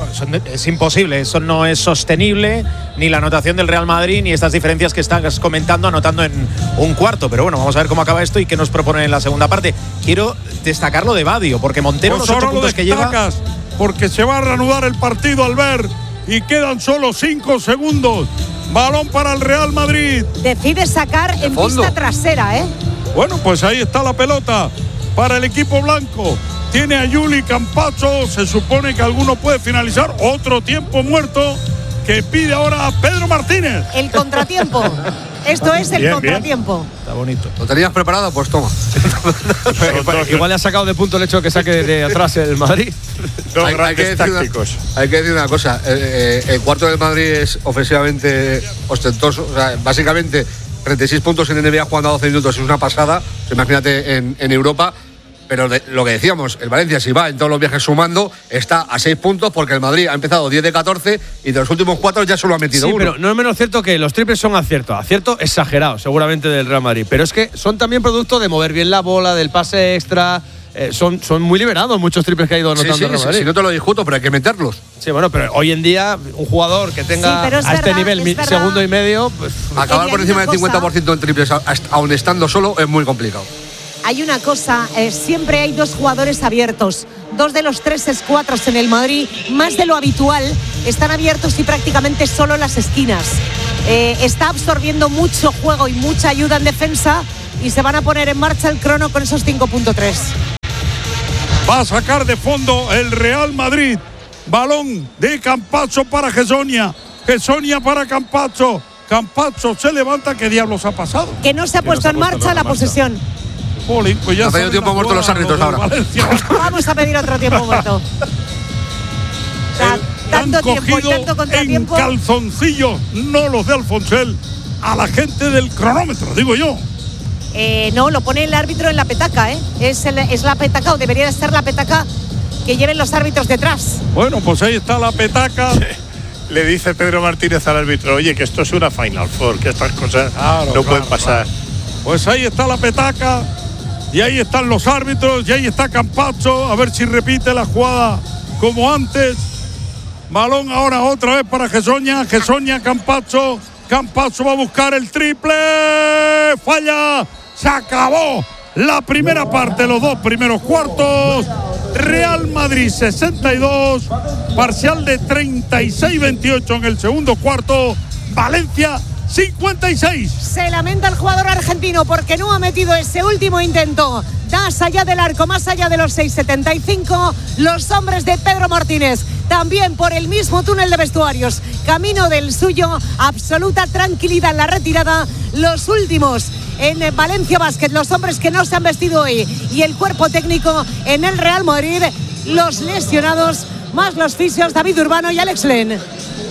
Es imposible, eso no es sostenible, ni la anotación del Real Madrid, ni estas diferencias que estás comentando anotando en un cuarto. Pero bueno, vamos a ver cómo acaba esto y qué nos proponen en la segunda parte. Quiero destacar lo de Badio, porque Montero pues los ocho puntos que lleva… Porque se va a reanudar el partido, Albert, y quedan solo cinco segundos. Balón para el Real Madrid. Decide sacar en pista trasera, ¿eh? Bueno, pues ahí está la pelota para el equipo blanco. Tiene a Juli Campazzo, se supone que alguno puede finalizar. Otro tiempo muerto que pide ahora a Pedro Martínez. El contratiempo. Esto es el bien, contratiempo. Bien. Está bonito. ¿Lo tenías preparado? Pues toma. Igual le ha sacado de punto el hecho de que saque de atrás el Madrid. Dos hay, hay, que tácticos. Una, hay que decir una cosa. Eh, eh, el cuarto del Madrid es ofensivamente ostentoso. O sea, básicamente treinta y seis puntos en N B A jugando a doce minutos es una pasada, imagínate en, en Europa. Pero de, lo que decíamos, el Valencia, si va en todos los viajes sumando, está a seis puntos porque el Madrid ha empezado diez de catorce y de los últimos cuatro ya solo ha metido sí, uno. Pero no es menos cierto que los triples son aciertos, acierto exagerado seguramente del Real Madrid, pero es que son también producto de mover bien la bola, del pase extra. Eh, son, son muy liberados muchos triples que ha ido anotando sí, sí, el Real Madrid. Sí, no te lo discuto, pero hay que meterlos. Sí, bueno, pero hoy en día un jugador que tenga sí, a verdad, este nivel mi, segundo y medio, pues acabar por encima del cincuenta por ciento en triples, aun estando solo, es muy complicado. Hay una cosa, eh, siempre hay dos jugadores abiertos. Dos de los tres escuadros en el Madrid, más de lo habitual, están abiertos y prácticamente solo las esquinas. Eh, está absorbiendo mucho juego y mucha ayuda en defensa y se van a poner en marcha el crono con esos cinco punto tres. Va a sacar de fondo el Real Madrid. Balón de Campazzo para Gessonia. Gessonia para Campazzo. Campazzo se levanta. ¿Qué diablos ha pasado? Que no se ha puesto no en marcha la posesión. Jolín, pues ya ha pedido tiempo muerto los árbitros ahora. Vamos a pedir otro tiempo muerto. Tanto tiempo y tanto contratiempo. En calzoncillo, no los de Alfonsel, a la gente del cronómetro, digo yo. Eh, no, lo pone el árbitro en la petaca, ¿eh? Es, el, es la petaca, o debería de ser la petaca que lleven los árbitros detrás. Bueno, pues ahí está la petaca. Sí. Le dice Pedro Martínez al árbitro, oye, que esto es una Final Four, que estas cosas claro, no claro, pueden pasar. Claro. Pues ahí está la petaca. Y ahí están los árbitros, y ahí está Campazzo, a ver si repite la jugada como antes. Balón ahora otra vez para Gessonia, Gessonia, Campazzo, Campazzo va a buscar el triple, falla, se acabó la primera parte, los dos primeros cuartos. Real Madrid sesenta y dos, parcial de treinta y seis veintiocho en el segundo cuarto, Valencia cincuenta y seis. Se lamenta el jugador argentino porque no ha metido ese último intento. Más allá del arco, más allá de los seis setenta y cinco, los hombres de Pedro Martínez, también por el mismo túnel de vestuarios, camino del suyo, absoluta tranquilidad en la retirada. Los últimos en Valencia Basket, los hombres que no se han vestido hoy, y el cuerpo técnico en el Real Madrid, los lesionados, más los fisios David Urbano y Alex Len.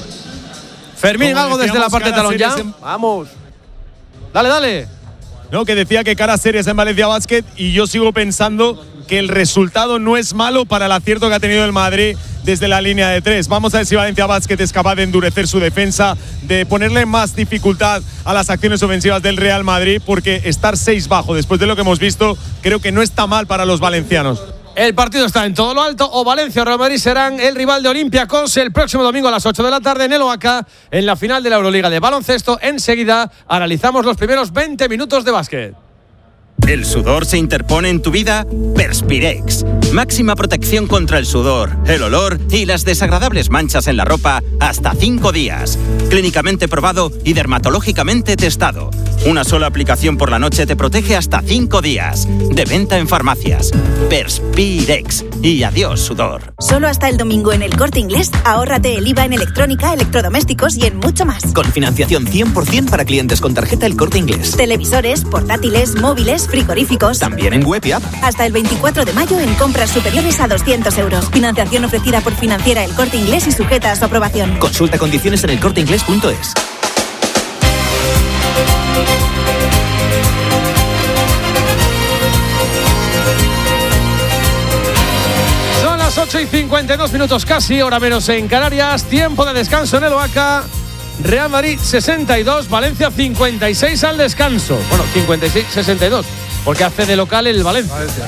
Fermín, algo desde la parte de talón ya. En... Vamos. Dale, dale. No, que decía que cara serias en Valencia Basket, y yo sigo pensando que el resultado no es malo para el acierto que ha tenido el Madrid desde la línea de tres. Vamos a ver si Valencia Basket es capaz de endurecer su defensa, de ponerle más dificultad a las acciones ofensivas del Real Madrid, porque estar seis bajo después de lo que hemos visto creo que no está mal para los valencianos. El partido está en todo lo alto. O Valencia o Real Madrid serán el rival de Olympiacos el próximo domingo a las ocho de la tarde en el Oaca, en la final de la Euroliga de baloncesto. Enseguida analizamos los primeros veinte minutos de básquet. ¿El sudor se interpone en tu vida? Perspirex. Máxima protección contra el sudor, el olor y las desagradables manchas en la ropa hasta cinco días. Clínicamente probado y dermatológicamente testado. Una sola aplicación por la noche te protege hasta cinco días. De venta en farmacias. Perspirex. Y adiós, sudor. Solo hasta el domingo en El Corte Inglés, ahórrate el I V A en electrónica, electrodomésticos y en mucho más. Con financiación cien por ciento para clientes con tarjeta El Corte Inglés. Televisores, portátiles, móviles, frigoríficos. También en web y app. Hasta el veinticuatro de mayo en compras superiores a doscientos euros. Financiación ofrecida por Financiera El Corte Inglés y sujeta a su aprobación. Consulta condiciones en elcorteinglés punto es. Son las ocho y cincuenta y dos minutos casi, hora menos en Canarias. Tiempo de descanso en el Oaca. Real Madrid sesenta y dos, Valencia cincuenta y seis al descanso. Bueno, cincuenta y seis sesenta y dos, porque hace de local el Valencia. Valencia.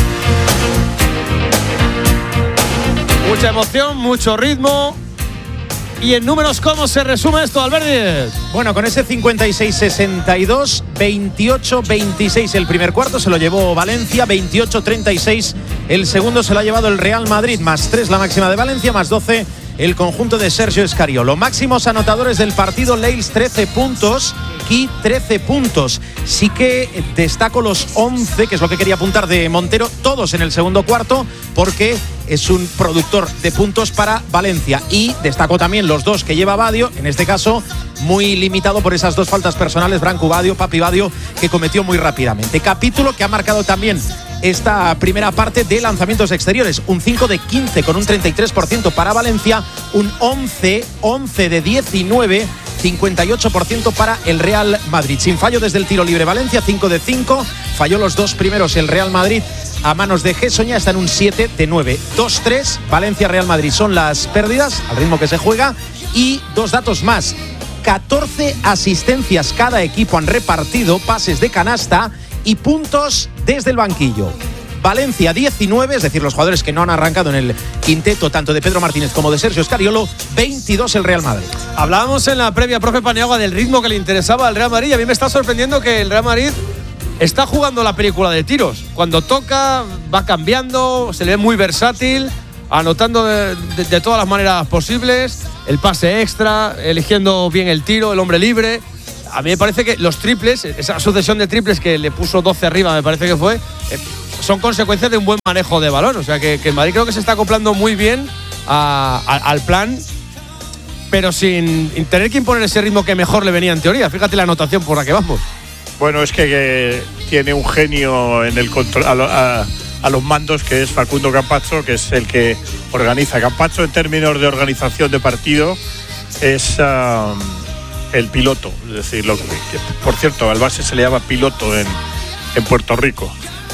Mucha emoción, mucho ritmo. Y en números, ¿cómo se resume esto, Alberdi? Bueno, con ese cincuenta y seis sesenta y dos, veintiocho veintiséis el primer cuarto se lo llevó Valencia, veintiocho treinta y seis el segundo se lo ha llevado el Real Madrid, más tres la máxima de Valencia, más doce el conjunto de Sergio Escariolo. Máximos anotadores del partido, Leils trece puntos, Ki trece puntos. Sí que destaco los once, que es lo que quería apuntar de Montero, todos en el segundo cuarto, porque es un productor de puntos para Valencia. Y destaco también los dos que lleva Badio, en este caso muy limitado por esas dos faltas personales, Branco Badio, Papi Badio, que cometió muy rápidamente. Capítulo que ha marcado también esta primera parte de lanzamientos exteriores, un cinco de quince con un treinta y tres por ciento para Valencia, un once, once de diecinueve cincuenta y ocho por ciento para el Real Madrid. Sin fallo desde el tiro libre Valencia, cinco de cinco. Falló los dos primeros el Real Madrid a manos de Gessoña, está en un siete de nueve. dos tres, Valencia-Real Madrid son las pérdidas, al ritmo que se juega. Y dos datos más. catorce asistencias cada equipo han repartido, pases de canasta y puntos desde el banquillo. Valencia diecinueve, es decir, los jugadores que no han arrancado en el quinteto tanto de Pedro Martínez como de Sergio Scariolo, veintidós el Real Madrid. Hablábamos en la previa, profe Paniagua, del ritmo que le interesaba al Real Madrid y a mí me está sorprendiendo que el Real Madrid está jugando la película de tiros. Cuando toca, va cambiando, se le ve muy versátil, anotando de, de, de todas las maneras posibles, el pase extra, eligiendo bien el tiro, el hombre libre. A mí me parece que los triples, esa sucesión de triples que le puso doce arriba, me parece que fue, eh, son consecuencias de un buen manejo de balón. O sea que, que Madrid creo que se está acoplando muy bien a, a, al plan, pero sin tener que imponer ese ritmo que mejor le venía en teoría. Fíjate la anotación por la que vamos. Bueno, es que, que tiene un genio en el control a, lo, a, a los mandos, que es Facundo Campazzo, que es el que organiza. Campazzo, en términos de organización de partido, es uh, el piloto. Es decir, lo que, que, por cierto, al base se le llama piloto en, en Puerto Rico.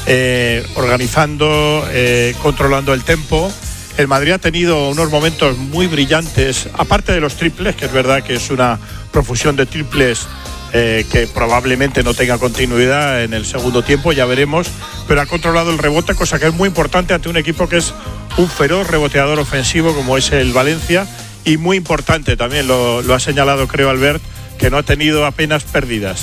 Eh, organizando, eh, controlando el tempo. El Madrid ha tenido unos momentos muy brillantes, aparte de los triples, que es verdad que es una profusión de triples eh, que probablemente no tenga continuidad en el segundo tiempo, ya veremos, pero ha controlado el rebote, cosa que es muy importante ante un equipo que es un feroz reboteador ofensivo como es el Valencia, y muy importante también, lo, lo ha señalado creo Albert, que no ha tenido apenas pérdidas.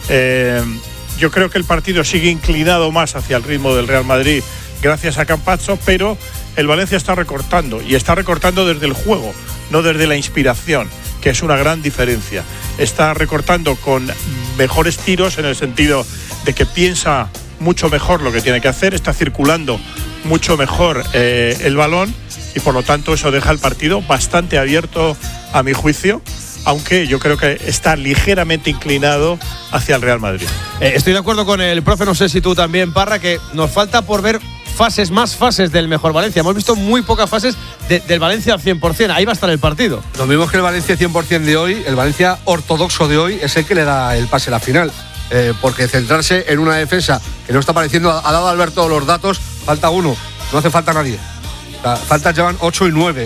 Eh, Yo creo que el partido sigue inclinado más hacia el ritmo del Real Madrid gracias a Campazzo, pero el Valencia está recortando y está recortando desde el juego, no desde la inspiración, que es una gran diferencia. Está recortando con mejores tiros en el sentido de que piensa mucho mejor lo que tiene que hacer, está circulando mucho mejor eh, el balón y por lo tanto eso deja el partido bastante abierto a mi juicio, aunque yo creo que está ligeramente inclinado hacia el Real Madrid. Eh, estoy de acuerdo con el profe, no sé si tú también, Parra, que nos falta por ver fases, más fases del mejor Valencia. Hemos visto muy pocas fases de, del Valencia al cien por ciento, ahí va a estar el partido. Lo mismo que el Valencia cien por ciento de hoy, el Valencia ortodoxo de hoy es el que le da el pase a la final. Eh, porque centrarse en una defensa que no está apareciendo, ha dado Albert todos los datos, falta uno, no hace falta nadie. O sea, faltas llevan ocho y nueve.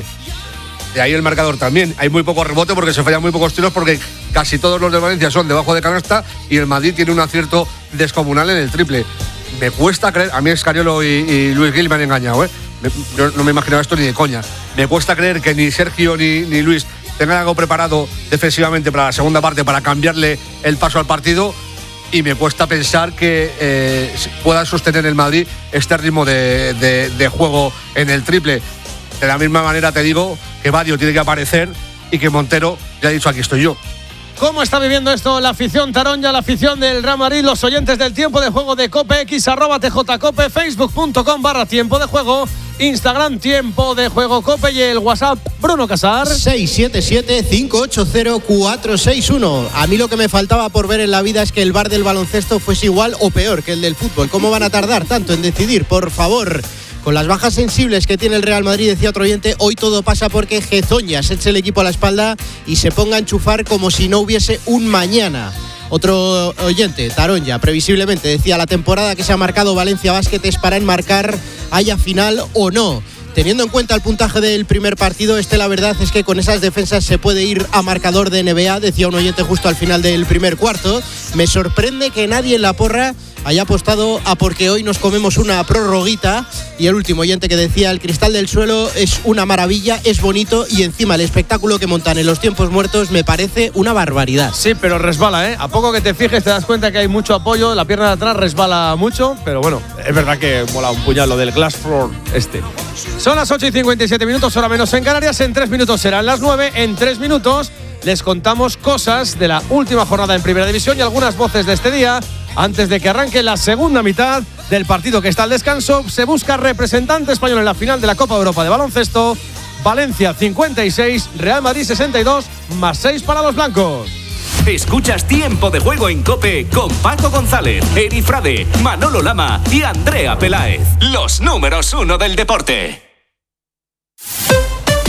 De ahí el marcador también. Hay muy poco rebote porque se fallan muy pocos tiros porque casi todos los de Valencia son debajo de canasta y el Madrid tiene un acierto descomunal en el triple. Me cuesta creer, a mí Scariolo y, y Luis Gil me han engañado, ¿eh? Me, yo no me imaginaba esto ni de coña. Me cuesta creer que ni Sergio ni, ni Luis tengan algo preparado defensivamente para la segunda parte para cambiarle el paso al partido y me cuesta pensar que eh, pueda sostener el Madrid este ritmo de, de, de juego en el triple. De la misma manera te digo que Badio tiene que aparecer y que Montero ya ha dicho aquí estoy yo. ¿Cómo está viviendo esto la afición taronja, la afición del Real Madrid, los oyentes del tiempo de juego de Cope X, arroba tjcope, facebook.com barra tiempo de juego, Instagram tiempo de juego Cope y el WhatsApp Bruno Casar seis siete siete, cinco ocho cero, cuatro seis uno. A mí lo que me faltaba por ver en la vida es que el V A R del baloncesto fuese igual o peor que el del fútbol. ¿Cómo van a tardar tanto en decidir? Por favor. Con las bajas sensibles que tiene el Real Madrid, decía otro oyente, hoy todo pasa porque Gessoña se eche el equipo a la espalda y se ponga a enchufar como si no hubiese un mañana. Otro oyente, Taronja, previsiblemente decía, la temporada que se ha marcado Valencia Basket es para enmarcar, haya final o no. Teniendo en cuenta el puntaje del primer partido, este la verdad es que con esas defensas se puede ir a marcador de N B A, decía un oyente justo al final del primer cuarto. Me sorprende que nadie en la porra haya apostado a porque hoy nos comemos una prorroguita. Y el último oyente que decía, el cristal del suelo es una maravilla, es bonito y encima el espectáculo que montan en los tiempos muertos me parece una barbaridad. Sí, pero resbala, ¿eh? A poco que te fijes te das cuenta que hay mucho apoyo, la pierna de atrás resbala mucho, pero bueno, es verdad que mola un puñal lo del glass floor este. Son las ocho y cincuenta y siete minutos, hora menos en Canarias, en tres minutos serán las nueve, en tres minutos les contamos cosas de la última jornada en Primera División y algunas voces de este día. Antes de que arranque la segunda mitad del partido que está al descanso, se busca representante español en la final de la Copa Europa de baloncesto. Valencia cincuenta y seis, Real Madrid sesenta y dos, más seis para los blancos. Escuchas Tiempo de Juego en COPE con Paco González, Eri Frade, Manolo Lama y Andrea Peláez. Los números uno del deporte.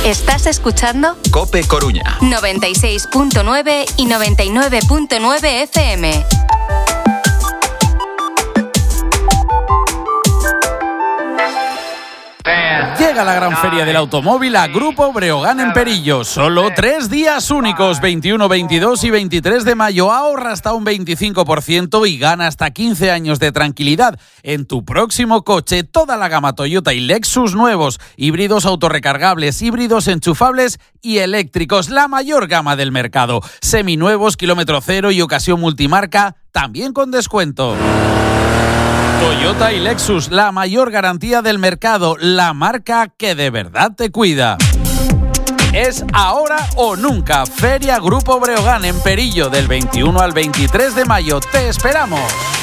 Estás escuchando COPE Coruña noventa y seis punto nueve y noventa y nueve punto nueve F M. Llega la gran feria del automóvil a Grupo Breogán en Perillo. Solo tres días únicos, veintiuno, veintidós y veintitrés de mayo. Ahorra hasta un veinticinco por ciento y gana hasta quince años de tranquilidad en tu próximo coche. Toda la gama Toyota y Lexus nuevos, híbridos autorrecargables, híbridos enchufables y eléctricos. La mayor gama del mercado. Seminuevos, kilómetro cero y ocasión multimarca, también con descuento. Toyota y Lexus, la mayor garantía del mercado, la marca que de verdad te cuida. Es ahora o nunca. Feria Grupo Breogán en Perillo del veintiuno al veintitrés de mayo. Te esperamos.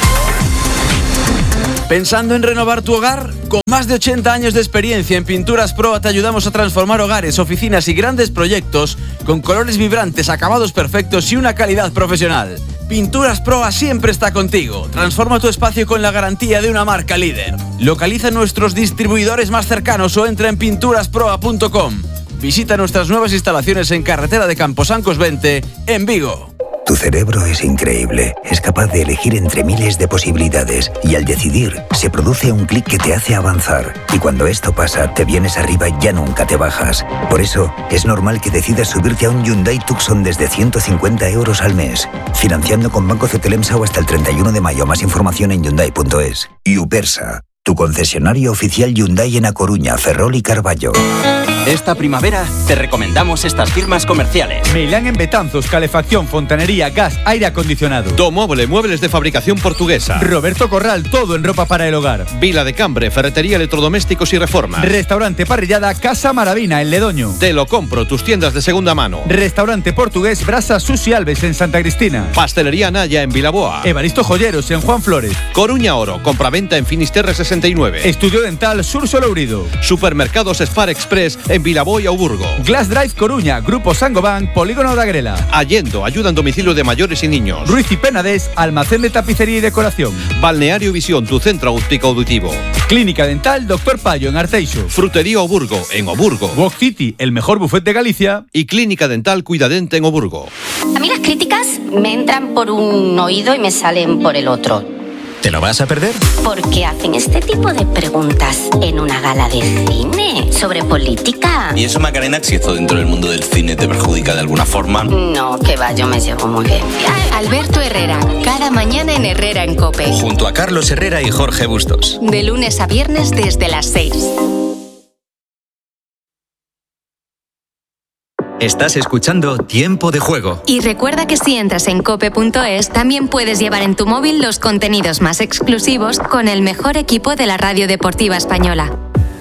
¿Pensando en renovar tu hogar? Con más de ochenta años de experiencia en Pinturas Proa te ayudamos a transformar hogares, oficinas y grandes proyectos con colores vibrantes, acabados perfectos y una calidad profesional. Pinturas Proa siempre está contigo. Transforma tu espacio con la garantía de una marca líder. Localiza nuestros distribuidores más cercanos o entra en pinturas proa punto com. Visita nuestras nuevas instalaciones en Carretera de Camposancos veinte, en Vigo. Tu cerebro es increíble. Es capaz de elegir entre miles de posibilidades y al decidir se produce un clic que te hace avanzar. Y cuando esto pasa, te vienes arriba y ya nunca te bajas. Por eso, es normal que decidas subirte a un Hyundai Tucson desde ciento cincuenta euros al mes. Financiando con Banco Cetelemsa o hasta el treinta y uno de mayo. Más información en hyundai punto es. Upersa, tu concesionario oficial Hyundai en A Coruña, Ferrol y Carballo. Esta primavera te recomendamos estas firmas comerciales. Meilán en Betanzos, calefacción, fontanería, gas, aire acondicionado. Domóvil, muebles de fabricación portuguesa. Roberto Corral, todo en ropa para el hogar. Vila de Cambre, ferretería, electrodomésticos y reformas. Restaurante Parrillada Casa Maravina en Ledoño. Te lo compro, tus tiendas de segunda mano. Restaurante portugués Brasa Susi Alves en Santa Cristina. Pastelería Naya en Vilaboa. Evaristo Joyeros en Juan Flores. Coruña Oro, compraventa en Finisterre sesenta y nueve. Estudio Dental Sur Solourido. Supermercados Spar Express en Vilaboa y Auburgo. Glass Drive Coruña, Grupo Sangoban, Polígono de Agrela. Allendo, ayuda en domicilio de mayores y niños. Ruiz y Penades, almacén de tapicería y decoración. Balneario Visión, tu centro óptico auditivo. Clínica Dental Doctor Payo en Arteixo. Frutería Auburgo en Auburgo. Walk City, el mejor buffet de Galicia. Y Clínica Dental Cuidadente en Auburgo. A mí las críticas me entran por un oído y me salen por el otro. ¿Te lo vas a perder? Porque hacen este tipo de preguntas en una gala de cine sobre política. ¿Y eso, Macarena, si esto dentro del mundo del cine te perjudica de alguna forma? No, que va, yo me llevo muy bien. Alberto Herrera, cada mañana en Herrera en COPE. Junto a Carlos Herrera y Jorge Bustos. De lunes a viernes desde las seis. Estás escuchando Tiempo de Juego. Y recuerda que si entras en cope punto es, también puedes llevar en tu móvil los contenidos más exclusivos con el mejor equipo de la radio deportiva española.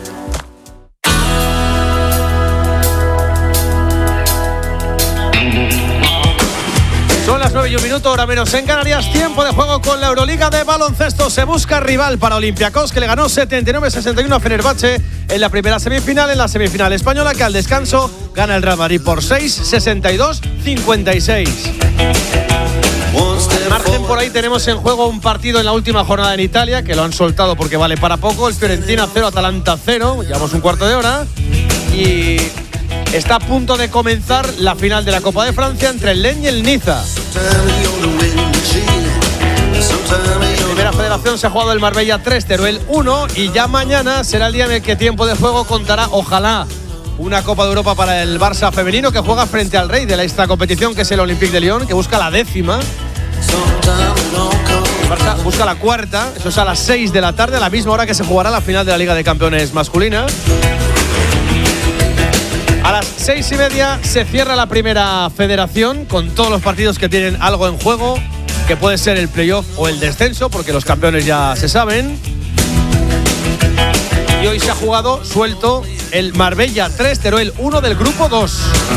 Son las nueve y un minuto, hora menos en Canarias. Tiempo de juego con la Euroliga de baloncesto. Se busca rival para Olympiacos, que le ganó setenta y nueve a sesenta y uno a Fenerbahce en la primera semifinal. En la semifinal española, que al descanso gana el Real Madrid por seis, sesenta y dos a cincuenta y seis. Margen por ahí, tenemos en juego un partido en la última jornada en Italia, que lo han soltado porque vale para poco. El Fiorentina cero, Atalanta cero. Llevamos un cuarto de hora. Y está a punto de comenzar la final de la Copa de Francia entre el Lens y el Niza. En primera federación se ha jugado el Marbella tres, Teruel uno, y ya mañana será el día en el que Tiempo de Juego contará, ojalá, una Copa de Europa para el Barça femenino, que juega frente al rey de la extra competición, que es el Olympique de Lyon, que busca la décima. El Barça busca la cuarta, eso es a las seis de la tarde, a la misma hora que se jugará la final de la Liga de Campeones masculina. A las seis y media se cierra la primera federación con todos los partidos que tienen algo en juego, que puede ser el playoff o el descenso, porque los campeones ya se saben. Y hoy se ha jugado suelto el Marbella tres, Teruel uno del grupo dos.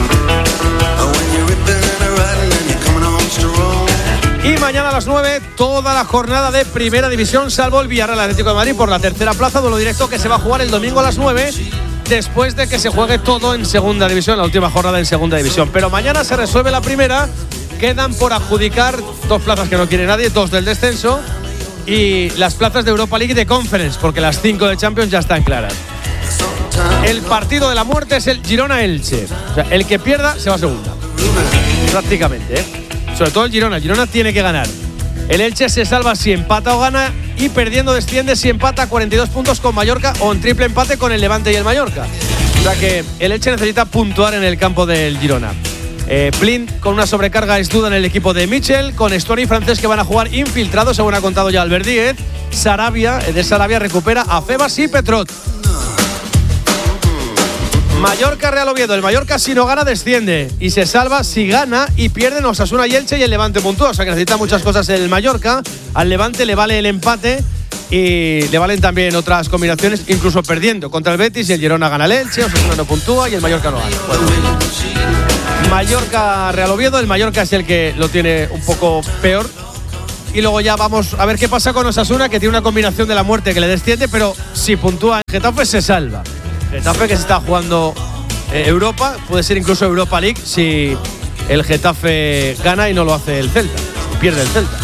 Y mañana a las nueve, toda la jornada de Primera División, salvo el Villarreal Atlético de Madrid por la tercera plaza, duelo directo que se va a jugar el domingo a las nueve, después de que se juegue todo en Segunda División, la última jornada en Segunda División. Pero mañana se resuelve la primera, quedan por adjudicar dos plazas que no quiere nadie, dos del descenso, y las plazas de Europa League y de Conference, porque las cinco de Champions ya están claras. el partido de la muerte es el Girona-Elche. O sea, el que pierda se va a segunda. Prácticamente, ¿eh? Sobre todo el Girona. El Girona tiene que ganar. El Elche se salva si empata o gana y perdiendo desciende si empata cuarenta y dos puntos con Mallorca o en triple empate con el Levante y el Mallorca. O sea que el Elche necesita puntuar en el campo del Girona. Eh, Blind con una sobrecarga es duda en el equipo de Michel, con Stone y Francés que van a jugar infiltrados, según ha contado ya Albert Díez. Sarabia, de Sarabia recupera a Febas y Petrot. Mallorca Real Oviedo. El Mallorca si no gana desciende y se salva si gana y pierden Osasuna y Elche y el Levante puntúa. O sea que necesita muchas cosas el Mallorca. Al Levante le vale el empate y le valen también otras combinaciones, incluso perdiendo contra el Betis y el Girona gana el Elche, Osasuna no puntúa y el Mallorca no gana. Bueno. Mallorca Real Oviedo. El Mallorca es el que lo tiene un poco peor. Y luego ya vamos a ver qué pasa con Osasuna, que tiene una combinación de la muerte que le desciende, pero si puntúa en Getafe se salva. Getafe que se está jugando eh, Europa, puede ser incluso Europa League si el Getafe gana y no lo hace el Celta, pierde el Celta.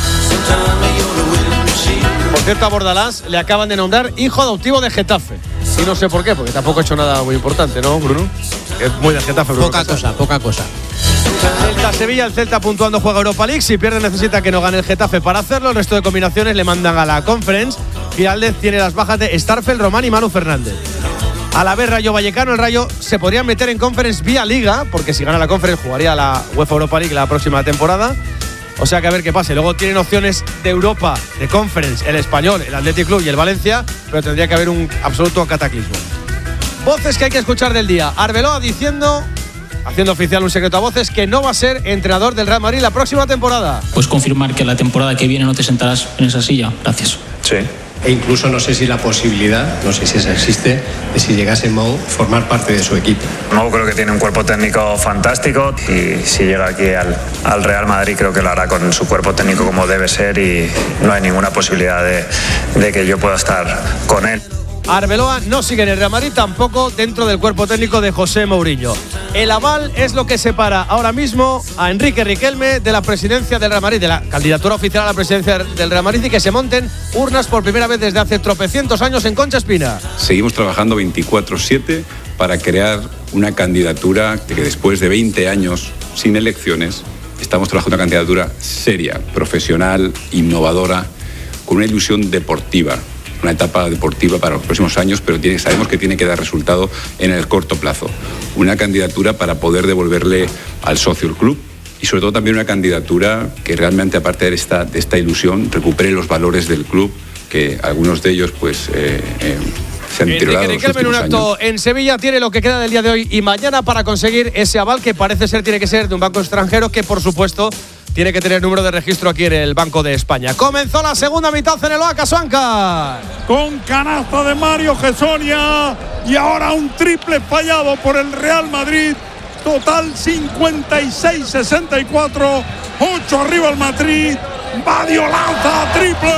Por cierto, a Bordalás le acaban de nombrar hijo adoptivo de Getafe. Y no sé por qué, porque tampoco ha hecho nada muy importante, ¿no, Bruno? Es muy de Getafe, Bruno. Poca cosa, poca cosa. Celta-Sevilla, el Celta puntuando juega Europa League. Si pierde necesita que no gane el Getafe para hacerlo. El resto de combinaciones le mandan a la Conference. Giraldez tiene las bajas de Starfel, Román y Manu Fernández. A la vez Rayo Vallecano, el Rayo se podría meter en Conference vía Liga, porque si gana la Conference jugaría la UEFA Europa League la próxima temporada. O sea que a ver qué pase. Luego tienen opciones de Europa, de Conference, el Español, el Athletic Club y el Valencia, pero tendría que haber un absoluto cataclismo. Voces que hay que escuchar del día. Arbeloa diciendo, haciendo oficial un secreto a voces, que no va a ser entrenador del Real Madrid la próxima temporada. ¿Puedes confirmar que la temporada que viene no te sentarás en esa silla? Gracias. Sí. E incluso no sé si la posibilidad, no sé si esa existe, de si llegase Mou formar parte de su equipo. Mou creo que tiene un cuerpo técnico fantástico y si llega aquí al, al Real Madrid creo que lo hará con su cuerpo técnico como debe ser y no hay ninguna posibilidad de, de que yo pueda estar con él. Arbeloa no sigue en el Real Madrid, tampoco dentro del cuerpo técnico de José Mourinho. El aval es lo que separa ahora mismo a Enrique Riquelme de la presidencia del Real Madrid, de la candidatura oficial a la presidencia del Real Madrid, y que se monten urnas por primera vez desde hace tropecientos años en Concha Espina. Seguimos trabajando veinticuatro siete para crear una candidatura que después de veinte años sin elecciones estamos trabajando una candidatura seria, profesional, innovadora, con una ilusión deportiva. Una etapa deportiva para los próximos años, pero tiene, sabemos que tiene que dar resultado en el corto plazo. Una candidatura para poder devolverle al socio el club y sobre todo también una candidatura que realmente, aparte de esta, de esta ilusión, recupere los valores del club, que algunos de ellos pues eh, eh, se han deteriorado en los últimos en un acto años. En Sevilla tiene lo que queda del día de hoy y mañana para conseguir ese aval que parece ser tiene que ser de un banco extranjero que, por supuesto, tiene que tener número de registro aquí en el Banco de España. Comenzó la segunda mitad en el Oaca Suanca. Con canasta de Mario Gessonia y ahora un triple fallado por el Real Madrid. Total cincuenta y seis sesenta y cuatro. ocho arriba el Madrid. Badio lanza triple.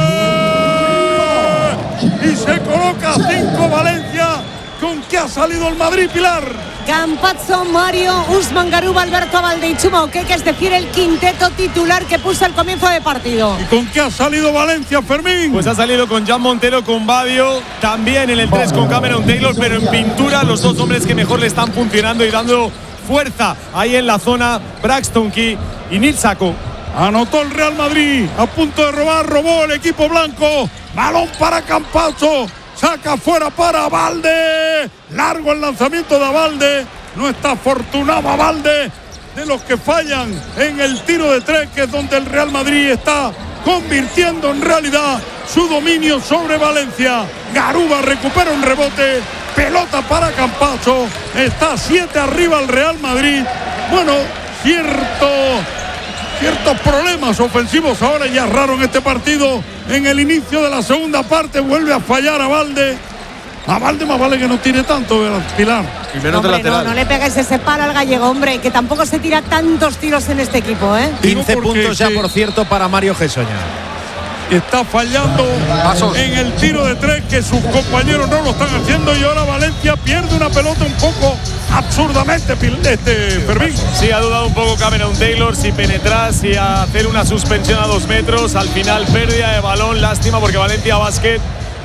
Y se coloca cinco Valencia. ¿Con qué ha salido el Madrid, Pilar? Campazzo, Mario, Usman Garuba, Alberto Abalde y Chuma Okeke, es decir, el quinteto titular que puso al comienzo de partido. ¿Y con qué ha salido Valencia, Fermín? Pues ha salido con Jan Montero, con Badio, también en el tres con Cameron Taylor, pero en pintura los dos hombres que mejor le están funcionando y dando fuerza ahí en la zona, Braxton Key y Nil Sako. Anotó el Real Madrid, a punto de robar, robó el equipo blanco. Balón para Campazzo. Saca fuera para Abalde. Largo el lanzamiento de Abalde. No está afortunado Abalde, de los que fallan en el tiro de tres, que es donde el Real Madrid está convirtiendo en realidad su dominio sobre Valencia. Garuba recupera un rebote. Pelota para Campazzo. Está siete arriba el Real Madrid. Bueno, cierto... Ciertos problemas ofensivos ahora ya raro en este partido. En el inicio de la segunda parte vuelve a fallar a Abalde. A Abalde más vale que no tire tanto, Pilar. Primero hombre, de lateral. No, no le pegues ese palo al gallego, hombre, que tampoco se tira tantos tiros en este equipo, ¿eh? quince puntos ya, por cierto, para Mario Gessonia. Está fallando Pasos. en el tiro de tres, que sus compañeros no lo están haciendo, y ahora Valencia pierde una pelota un poco absurdamente, este Fermín. Sí, ha dudado un poco Cameron Taylor si penetrar, si hacer una suspensión a dos metros. Al final pérdida de balón, lástima porque Valencia Basket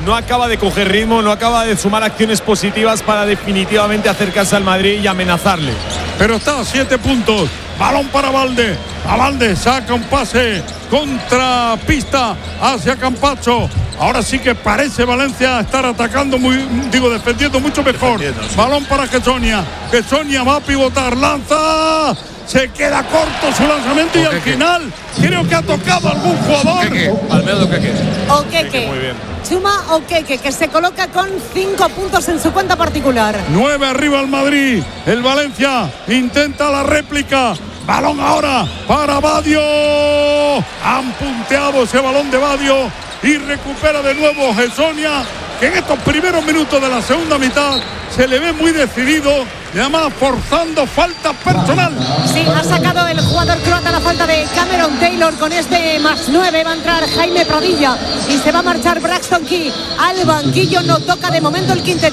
no acaba de coger ritmo, no acaba de sumar acciones positivas para definitivamente acercarse al Madrid y amenazarle. Pero está a siete puntos. Balón para Valde. A Valde saca un pase contra pista hacia Campacho. Ahora sí que parece Valencia estar atacando muy, digo, defendiendo mucho mejor. Sí. Balón para Quesonia. Quesonia va a pivotar, lanza. Se queda corto su lanzamiento y al final creo que ha tocado algún jugador. Almedo Oqueque. Oqueque. Muy bien. Chuma Oqueque, que se coloca con cinco puntos en su cuenta particular. Nueve arriba el Madrid. El Valencia intenta la réplica. Balón ahora para Badio. Han punteado ese balón de Badio y recupera de nuevo Quesonia, que en estos primeros minutos de la segunda mitad se le ve muy decidido y además forzando falta personal. Sí, ha sacado el jugador croata la falta de Cameron Taylor. Con este más nueve va a entrar Jaime Pradilla y se va a marchar Braxton Key al banquillo. No toca de momento el quinteto.